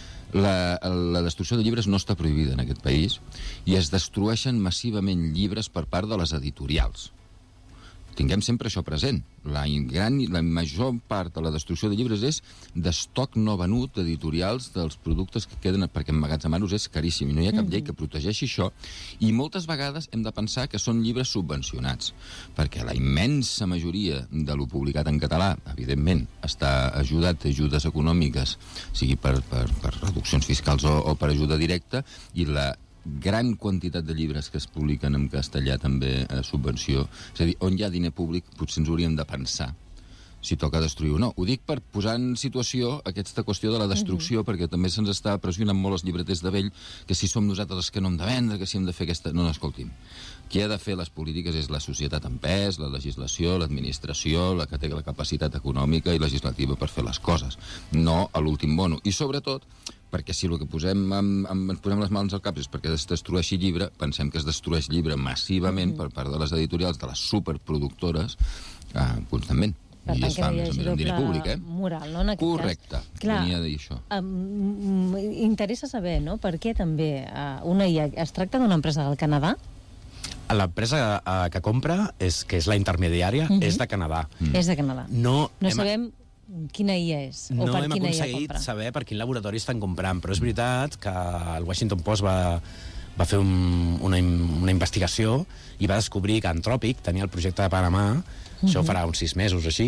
La destrucció de llibres no està prohibida en aquest país i es destrueixen massivament llibres per part de les editorials. Tinguem sempre això present. La major part de la destrucció de llibres és d'estoc no venut d'editorials dels productes que queden, perquè emmagatzemar-los és caríssim i no hi ha cap llei que protegeixi això, i moltes vegades hem de pensar que són llibres subvencionats, perquè la immensa majoria de lo publicat en català, evidentment, està ajudat d'ajudes econòmiques, sigui per reduccions fiscals o per ajuda directa, i la gran quantitat de llibres que es publiquen en castellà també a subvenció. És a dir, on hi ha diner públic potser ens hauríem de pensar si toca destruir o no. Ho dic per posar en situació aquesta qüestió de la destrucció, perquè també se'ns està pressionant molt els llibreters de vell, que si som nosaltres els que no hem de vendre, que si hem de fer aquesta... No, escolti'm. Qui ha de fer les polítiques és la societat en pes, la legislació, l'administració, la que té la capacitat econòmica i legislativa per fer les coses, no a l'últim mono. I sobretot, perquè si el que ens posem les mans al cap és perquè es destrueixi llibre, pensem que es destrueix llibre massivament per part de les editorials, de les superproductores, constantment. Per I tant, es fa, més o menys, amb diner públic, moral, no, en aquest correcte, cas. Clar, venia a dir això. Interessa saber, no?, per què també una IA... Es tracta d'una empresa del Canadà? L'empresa que compra, que és la intermediària, és de Canadà. És de Canadà. No sabem quina IA és, o per quina IA compra. No hem aconseguit saber per quin laboratori estan comprant, però és veritat que el Washington Post va fer una investigació i va descobrir que Anthropic tenia el projecte de Panamà, això farà uns 6 mesos o així,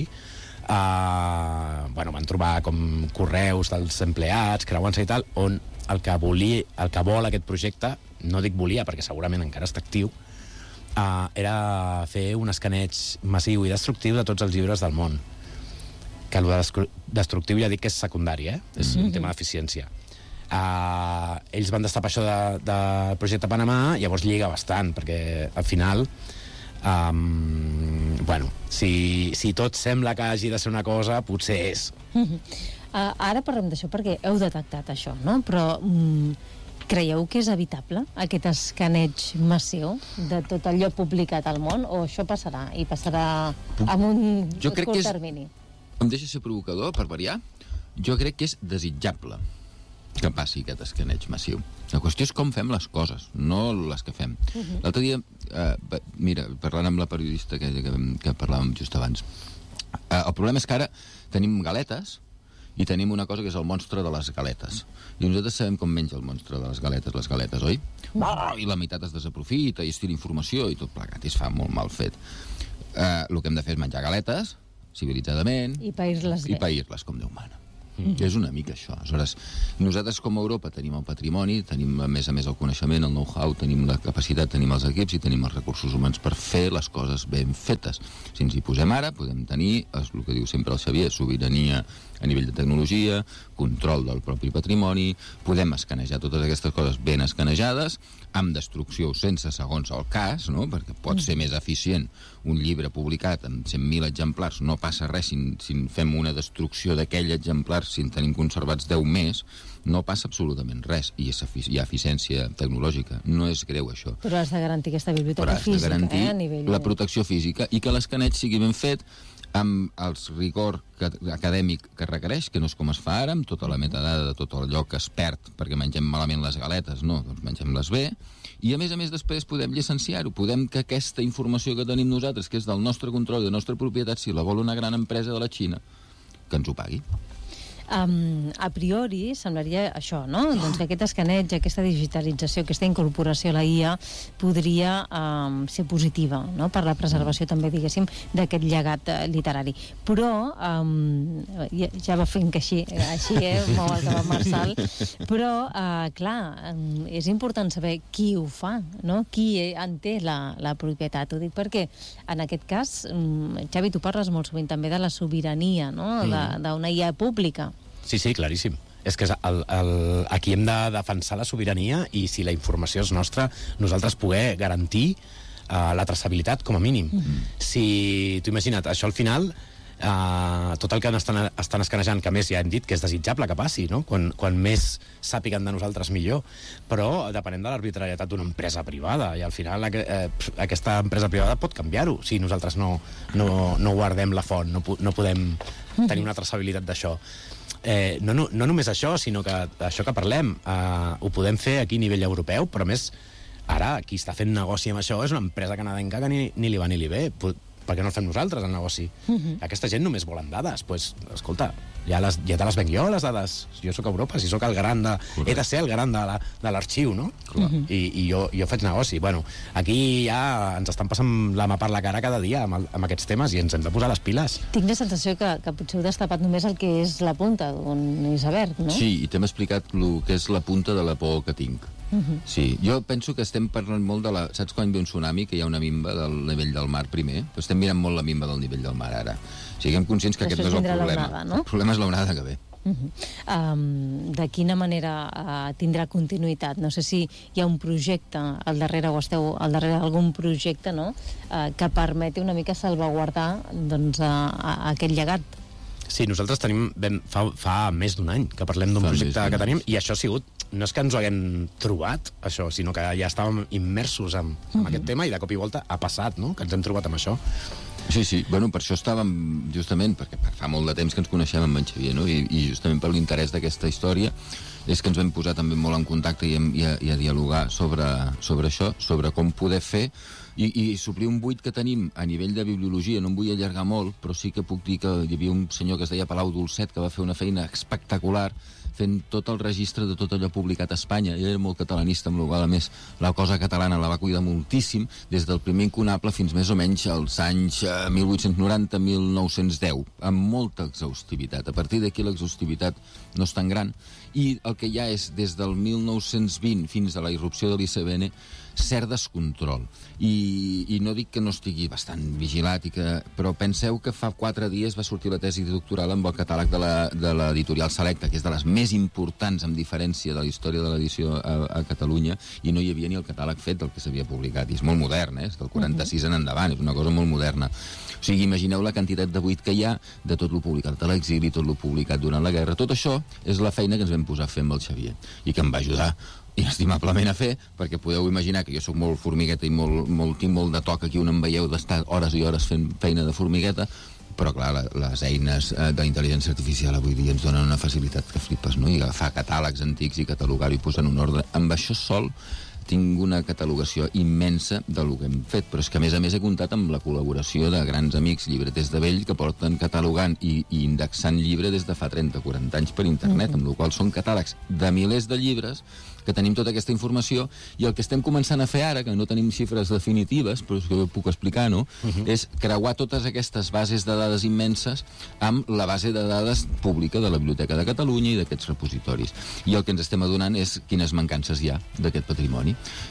van trobar com correus dels empleats, creuant-se i tal, on el que vol aquest projecte, no dic volia perquè segurament encara està actiu, era fer un escaneig massiu i destructiu de tots els llibres del món. Que el destructiu ja dic que és secundari, és un tema d'eficiència. Ells van destapar això del projecte Panamà, llavors lliga bastant, perquè al final si tot sembla que hagi de ser una cosa, potser és. Ara parlem d'això perquè heu detectat això, no? Però Creieu que és evitable aquest escaneig massiu de tot allò publicat al món, o això passarà, i passarà en un curt termini? Em deixa ser provocador, per variar. Jo crec que és desitjable que passi aquest escaneig massiu. La qüestió és com fem les coses, no les que fem. L'altre dia, mira, parlant amb la periodista que parlàvem just abans, el problema és que ara tenim galetes i tenim una cosa que és el monstre de les galetes. I nosaltres sabem com menja el monstre de les galetes, oi? I la meitat es desaprofita i es tira informació i tot plegat, i es fa molt mal fet. El que hem de fer és menjar galetes, civilitzadament, i pair-les bé. I pair-les com Déu mana. És una mica això. Aleshores, nosaltres com a Europa tenim el patrimoni, tenim a més el coneixement, el know-how, tenim la capacitat, tenim els equips i tenim els recursos humans per fer les coses ben fetes. Si ens hi posem ara, podem tenir, el que diu sempre el Xavier, sobirania a nivell de tecnologia, control del propi patrimoni, podem escanejar totes aquestes coses ben escanejades, amb destrucció sense segons el cas, no? Perquè pot ser més eficient un llibre publicat amb 100.000 exemplars, no passa res si fem una destrucció d'aquell exemplar, si en tenim conservats 10 més, no passa absolutament res, i hi ha eficiència tecnològica. No és greu, això. Però has de garantir aquesta biblioteca física, però has de garantir a nivell... la protecció física i que l'escaneig sigui ben fet, amb el rigor acadèmic que requereix, que no és com es fa ara, amb tota la metadada de tot allò que es perd perquè mengem malament les galetes, no, doncs mengem-les bé, i a més després podem llicenciar-ho, podem que aquesta informació que tenim nosaltres, que és del nostre control i de la nostra propietat, si la vol una gran empresa de la Xina, que ens ho pagui. A priori semblaria això, no? Doncs que aquest escaneig, aquesta digitalització, aquesta incorporació a la IA podria ser positiva, no? Per la preservació també, diguéssim, d'aquest llegat literari. Però ja va fent que així mou el cap Marçal, però clar, és important saber qui ho fa, no? Qui en té la propietat. Ho dic perquè en aquest cas, Xavi, tu parles molt sovint també de la sobirania, no? D'una IA pública. Sí, claríssim. És que aquí hem de defensar la sobirania i si la informació és nostra, nosaltres poder garantir la traçabilitat com a mínim. Si tu imagina't, això al final, tot el que estan escanejant, que a més ja hem dit que és desitjable que passi, no? Quan més sàpiguen de nosaltres millor, però depenent de l'arbitrarietat d'una empresa privada, i al final aquesta empresa privada pot canviar-ho si nosaltres no guardem la font, no podem tenir una traçabilitat d'això. No només això, sinó que això que parlem ho podem fer aquí a nivell europeu, però a més ara qui està fent negoci amb això és una empresa canadenca que ni li va ni li ve. Per què no el fem nosaltres, el negoci? Aquesta gent només volen dades. Doncs, escolta, ja te les venc jo, les dades. Jo sóc a Europa, si sóc el garant he de ser el garant de l'arxiu, no? I jo faig negoci. Bueno, aquí ja ens estan passant la mà per la cara cada dia amb aquests temes i ens hem de posar les piles. Tinc la sensació que potser heu destapat només el que és la punta d'un iceberg, no? Sí, i t'hem explicat el que és la punta de la por que tinc. Sí, jo penso que estem parlant molt de saps quan ve un tsunami, que hi ha una minva del nivell del mar primer? Estem mirant molt la minva del nivell del mar ara. Siguem conscients que aquest no és el problema. El problema és l'onada que ve. De quina manera tindrà continuïtat? No sé si hi ha un projecte al darrere, o esteu al darrere d'algun projecte, no?, que permeti una mica salvaguardar aquest llegat. Sí, nosaltres tenim fa més d'un any que parlem d'un projecte que tenim, i això ha sigut, no és que ens ho haguem trobat, això, sinó que ja estàvem immersos en aquest tema i de cop i volta ha passat, no?, que ens hem trobat amb això. Sí, bueno, per això estàvem, justament, perquè fa molt de temps que ens coneixem amb en Xavier, no?, i justament per l'interès d'aquesta història és que ens vam posar també molt en contacte i a dialogar sobre això, sobre com poder fer i suplir un buit que tenim a nivell de bibliologia. No em vull allargar molt, però sí que puc dir que hi havia un senyor que es deia Palau Dolcet, que va fer una feina espectacular fent tot el registre de tot allò publicat a Espanya. Ell era molt catalanista, amb la qual, a més, la cosa catalana la va cuidar moltíssim, des del primer incunable fins més o menys als anys 1890-1910, amb molta exhaustivitat. A partir d'aquí l'exhaustivitat no és tan gran, i el que hi ha és, des del 1920 fins a la irrupció de l'ICBN, cert descontrol. I no dic que no estigui bastant vigilat, però penseu que fa 4 dies va sortir la tesi doctoral amb el catàleg de l'editorial Selecta, que és de les més importants, amb diferència, de la història de l'edició a Catalunya, i no hi havia ni el catàleg fet del que s'havia publicat. I és molt modern, és del 46 en endavant, és una cosa molt moderna. O sigui, imagineu la quantitat de buit que hi ha de tot lo publicat a l'exili, tot lo publicat durant la guerra. Tot això és la feina que ens vam posar a fer amb el Xavier, i que em va ajudar inestimablement a fer, perquè podeu imaginar que jo sóc molt formigueta i tinc molt de toc aquí on em veieu d'estar hores i hores fent feina de formigueta, però clar, les eines d'intel·ligència artificial avui dia ens donen una facilitat que flipes, no? I agafar catàlegs antics i catalogar-ho i posar en un ordre. Amb això sol tinc una catalogació immensa del que hem fet, però és que a més he comptat amb la col·laboració de grans amics llibreters de vell que porten catalogant i indexant llibre des de fa 30-40 anys per internet, amb la qual són catàlegs de milers de llibres que tenim tota aquesta informació, i el que estem començant a fer ara, que no tenim xifres definitives, però és que ho puc explicar, no? És creuar totes aquestes bases de dades immenses amb la base de dades pública de la Biblioteca de Catalunya i d'aquests repositoris. I el que ens estem adonant és quines mancances hi ha d'aquest patrimoni.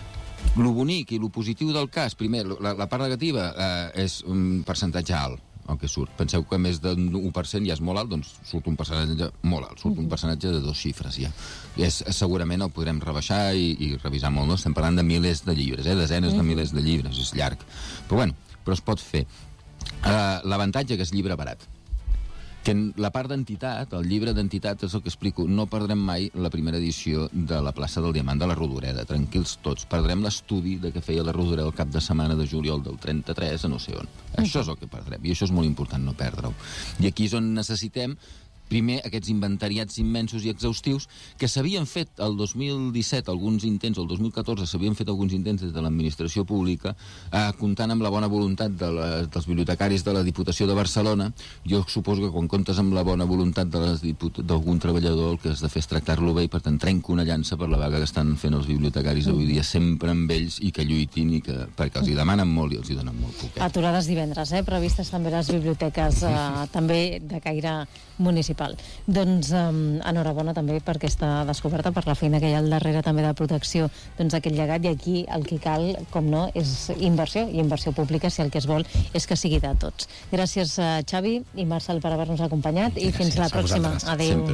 Lo bonic i lo positiu del cas, primer, la part negativa és un percentatge alt, el que surt. Penseu que més d'un 1% ja és molt alt, doncs surt un percentatge molt alt, surt un percentatge de 2 xifres ja. I segurament el podrem rebaixar i revisar molt, no? Estem parlant de milers de llibres, desenes de milers de llibres, és llarg. Però es pot fer. L'avantatge que és llibre barat. Que en la part d'entitat, el llibre d'entitat, és el que explico, no perdrem mai la primera edició de la plaça del Diamant de la Rodoreda, tranquils tots. Perdrem l'estudi de què feia la Rodoreda el cap de setmana de juliol del 33 a no sé on. Això és el que perdrem, i això és molt important no perdre-ho. I aquí és on necessitem primer, aquests inventariats immensos i exhaustius que s'havien fet el 2017 alguns intents, el 2014 s'havien fet alguns intents des de l'administració pública, comptant amb la bona voluntat dels bibliotecaris de la Diputació de Barcelona. Jo suposo que quan comptes amb la bona voluntat d'algun treballador, el que has de fer és tractar-lo bé, i per tant trenco una llança per la vaga que estan fent els bibliotecaris avui dia, sempre amb ells, i que lluitin, perquè els hi demanen molt i els hi donen molt poquet. Aturades divendres, previstes també les biblioteques també de caire municipal. Doncs enhorabona també per aquesta descoberta, per la feina que hi ha al darrere també de protecció d'aquest llegat, i aquí el que cal, com no, és inversió, i inversió pública, si el que es vol és que sigui de tots. Gràcies, Xavi i Marcel, per haver-nos acompanyat, i fins la pròxima. Adéu.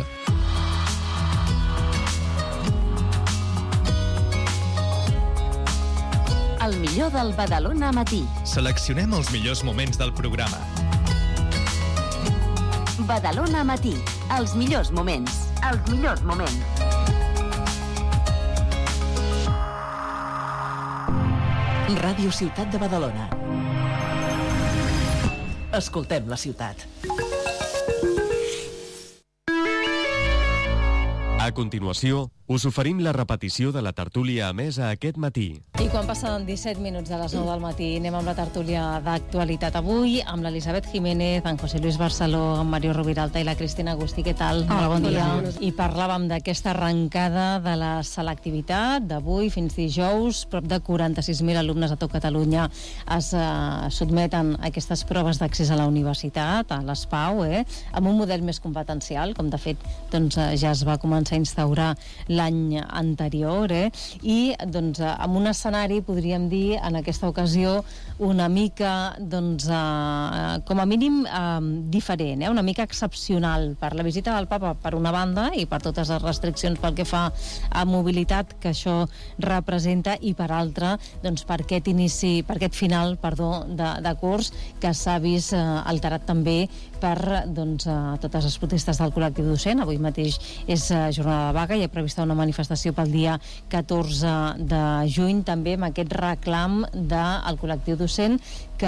El millor del Badalona Matí. Seleccionem els millors moments del programa. Badalona Matí. Els millors moments. Els millors moments. Ràdio Ciutat de Badalona. Escoltem la ciutat. A continuació, us oferim la repetició de la tertúlia emesa aquest matí. I quan passen 17 minuts de les 9 del matí, anem amb la tertúlia d'actualitat avui, amb l'Elisabet Jiménez, en José Luis Barceló, en Mario Roviralta i la Cristina Agustí. Què tal? Bon dia. I parlàvem d'aquesta arrencada de la selectivitat d'avui fins dijous. Prop de 46.000 alumnes a tot Catalunya es sotmeten a aquestes proves d'accés a la universitat, a l'ESPAU, amb un model més competencial, com de fet ja es va començar a instaurar l'any anterior, i amb un escenari, podríem dir, en aquesta ocasió, una mica, com a mínim, diferent, una mica excepcional, per la visita del papa, per una banda, i per totes les restriccions pel que fa a mobilitat que això representa, i per altra, per aquest final de curs, que s'ha vist alterat també per totes les protestes del col·lectiu docent. Avui mateix és jornada de vaga, hi ha prevista una manifestació pel dia 14 de juny, també amb aquest reclam del col·lectiu docent, que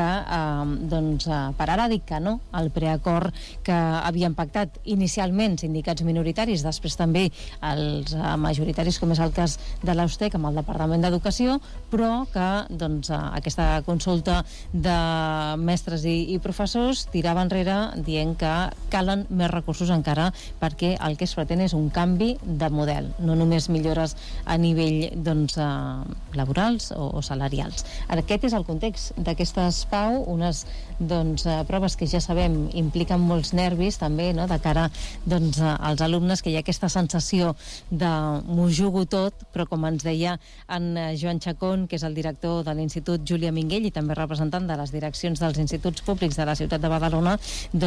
per ara dic que no al preacord que havien pactat inicialment sindicats minoritaris, després també els majoritaris, com és el cas de l'Austec amb el Departament d'Educació, però que aquesta consulta de mestres i professors tirava enrere dient que calen més recursos encara, perquè el que es pretén és un canvi de model, no només millores a nivell laborals o salarials. Aquest és el context d'aquestes PAU, unes proves que ja sabem impliquen molts nervis també, de cara als alumnes, que hi ha aquesta sensació de m'ho jugo tot, però com ens deia en Joan Chacón, que és el director de l'Institut Júlia Minguell i també representant de les direccions dels instituts públics de la ciutat de Badalona,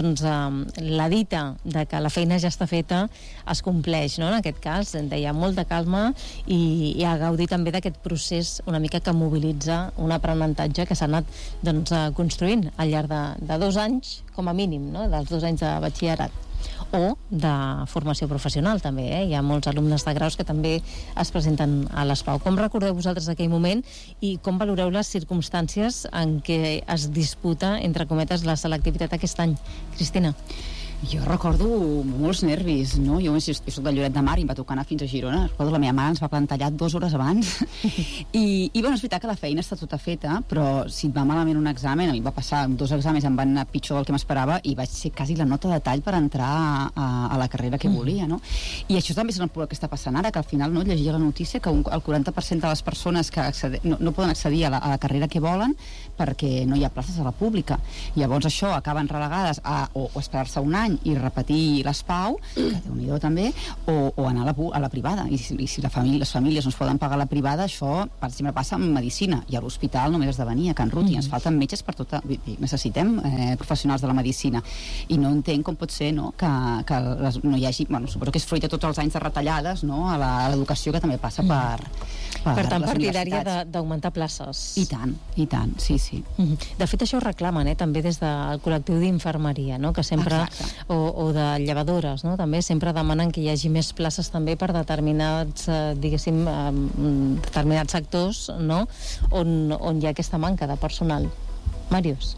la dita de que la feina ja està feta es compleix, en aquest cas, deia molta calma i a gaudir també d'aquest procés una mica que mobilitza un aprenentatge que s'ha anat construint al llarg de 2 anys, com a mínim, dels 2 anys de batxillerat. o de formació professional també, hi ha molts alumnes de graus que també es presenten a les PAU. Com recordeu vosaltres aquell moment i com valoreu les circumstàncies en què es disputa, entre cometes, la selectivitat aquest any? Cristina? Jo recordo molts nervis, no? Jo soc de Lloret de Mar i em va tocar anar fins a Girona. Recordo la meva mare ens va plantar 2 hores abans i bueno, és veritat que la feina està tota feta, però si et va malament un examen, a mi em va passar 2 exàmens, em van anar pitjor del que m'esperava i vaig ser quasi la nota de tall per entrar a la carrera que volia, no? I això també és una pura que està passant ara, que al final llegia la notícia que el 40% de les persones que no poden accedir a la carrera que volen perquè no hi ha places a la pública. Llavors això acaben relegades o esperar-se un any i repetir les PAU, que Déu-n'hi-do també, o anar a la privada. I si les famílies no es poden pagar la privada, això, per exemple, passa amb medicina, i a l'hospital només has de venir a Can Ruti, ens falten metges per tota... Necessitem professionals de la medicina, i no entenc com pot ser, no?, que no hi hagi... Bueno, suposo que és fruit de tots els anys de retallades, no?, a l'educació, que també passa per tant, les partidària universitats. d'augmentar places. I tant, sí. De fet, això ho reclamen, també des del col·lectiu d'infermeria, no?, que sempre... Exacte. O de llevadores, no?, també sempre demanen que hi hagi més places també per determinats, diguéssim, determinats sectors, no?, on hi ha aquesta manca de personal. Màrius?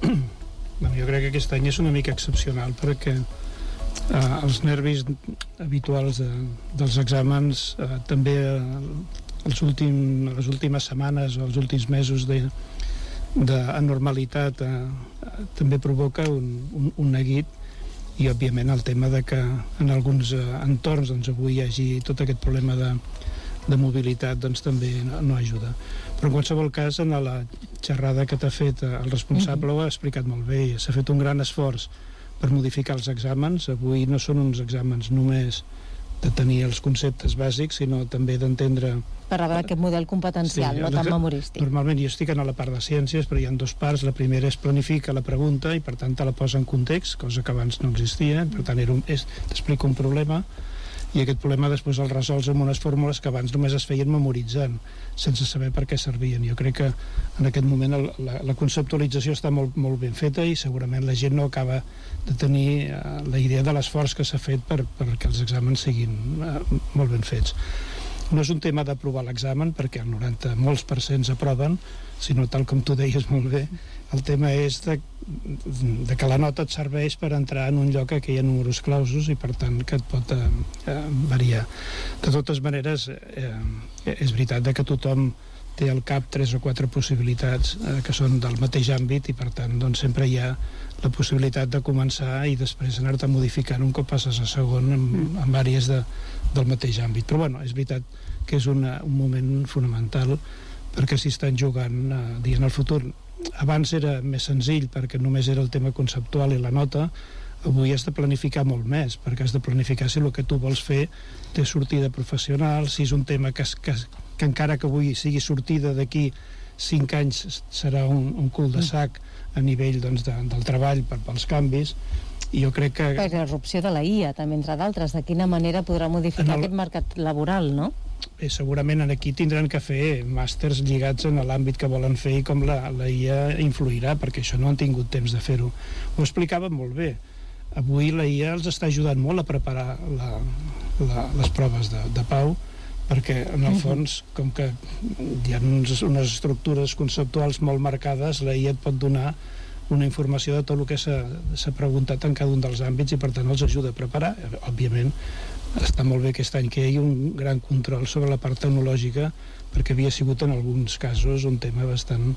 Jo crec que aquest any és una mica excepcional perquè els nervis habituals dels exàmens també les últimes setmanes o els últims mesos d'anormalitat també provoca un neguit, i òbviament el tema de que en alguns entorns avui hi hagi tot aquest problema de mobilitat també no ajuda. Però en qualsevol cas, en la xerrada que t'ha fet el responsable ho ha explicat molt bé, s'ha fet un gran esforç per modificar els exàmens. Avui no són uns exàmens només de tenir els conceptes bàsics, sinó també d'entendre... Per rebre aquest model competencial, no tan memorístic. Normalment jo estic a la part de ciències, però hi ha 2 parts. La primera és planifica la pregunta i per tant te la posa en context, cosa que abans no existia. Per tant, t'explico un problema i aquest problema després el resols amb unes fórmules que abans només es feien memoritzant, sense saber per què servien. Jo crec que en aquest moment la conceptualització està molt, molt ben feta i segurament la gent no acaba de tenir la idea de l'esforç que s'ha fet perquè els exàmens siguin molt ben fets. No és un tema d'aprovar l'examen, perquè el 90 molts % aproven, sinó tal com tu deies molt bé, el tema és de que la nota et serveix per entrar en un lloc que hi ha números clausos i per tant que et pot variar. De totes maneres, és veritat que tothom té al cap 3 o 4 possibilitats que són del mateix àmbit i per tant sempre hi ha la possibilitat de començar i després anar-te modificant un cop passes a segon en àrees del mateix àmbit. Però bueno, és veritat que és un moment fonamental perquè s'hi estan jugant en el futur. Abans era més senzill perquè només era el tema conceptual i la nota. Avui has de planificar molt més, perquè has de planificar si el que tu vols fer té sortida professional, si és un tema que encara que avui sigui sortida d'aquí 5 anys serà un cul de sac a nivell del treball pels canvis. I jo crec que... Per l'erupció de la IA, també, entre d'altres, de quina manera podrà modificar aquest mercat laboral, no? Segurament aquí tindran que fer màsters lligats en l'àmbit que volen fer i com la IA influirà, perquè això no han tingut temps de fer-ho. Ho explicava molt bé. Avui la IA els està ajudant molt a preparar les proves de PAU, perquè en el fons, com que hi ha unes estructures conceptuals molt marcades, la IA et pot donar una informació de tot el que s'ha preguntat en cada un dels àmbits i per tant els ajuda a preparar. Òbviament està molt bé aquest any que hi hagi un gran control sobre la part tecnològica perquè havia sigut en alguns casos un tema bastant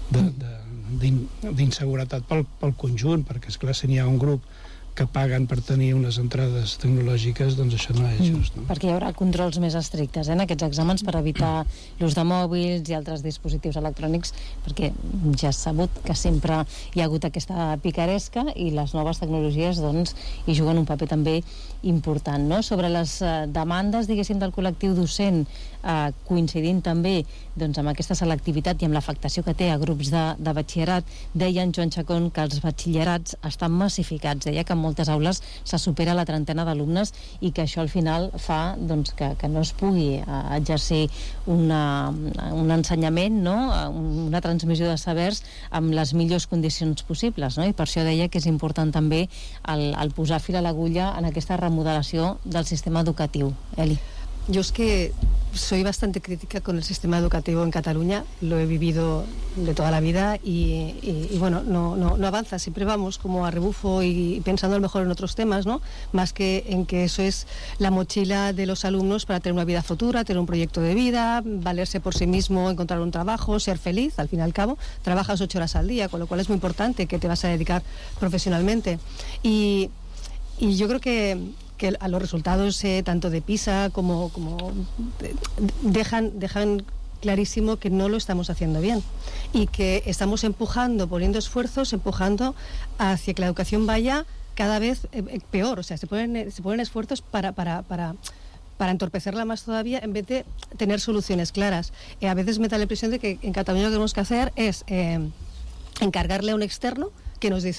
d'inseguretat pel conjunt, perquè esclar, si n'hi ha un grup que paguen per tenir unes entrades tecnològiques, doncs això no és just. No? Perquè hi haurà controls més estrictes en aquests exàmens per evitar l'ús de mòbils i altres dispositius electrònics, perquè ja és sabut que sempre hi ha hagut aquesta picaresca i les noves tecnologies doncs, hi juguen un paper també important. No? Sobre les demandes, diguéssim, del col·lectiu docent, coincidint també doncs, amb aquesta selectivitat i amb l'afectació que té a grups de batxillerat, deia en Joan Chacón que els batxillerats estan massificats, deia que moltes aules se supera la trentena d'alumnes i que això al final fa doncs, que no es pugui exercir un ensenyament, no? Una transmissió de sabers amb les millors condicions possibles, no? I per això deia que és important també el posar fil a l'agulla en aquesta remodelació del sistema educatiu. Eli. Yo es que soy bastante crítica con el sistema educativo en Cataluña, lo he vivido de toda la vida y bueno, no avanza, siempre vamos como a rebufo y pensando a lo mejor en otros temas, ¿no? Más que en que eso es la mochila de los alumnos para tener una vida futura, tener un proyecto de vida, valerse por sí mismo, encontrar un trabajo, ser feliz, al fin y al cabo, trabajas 8 horas al día, con lo cual es muy importante que te vas a dedicar profesionalmente. Y yo creo que a los resultados tanto de PISA como dejan clarísimo que no lo estamos haciendo bien y que estamos poniendo esfuerzos, empujando hacia que la educación vaya cada vez peor. O sea, se ponen esfuerzos para entorpecerla más todavía en vez de tener soluciones claras. A veces me da la impresión de que en Cataluña lo que tenemos que hacer es encargarle a un externo que nos dice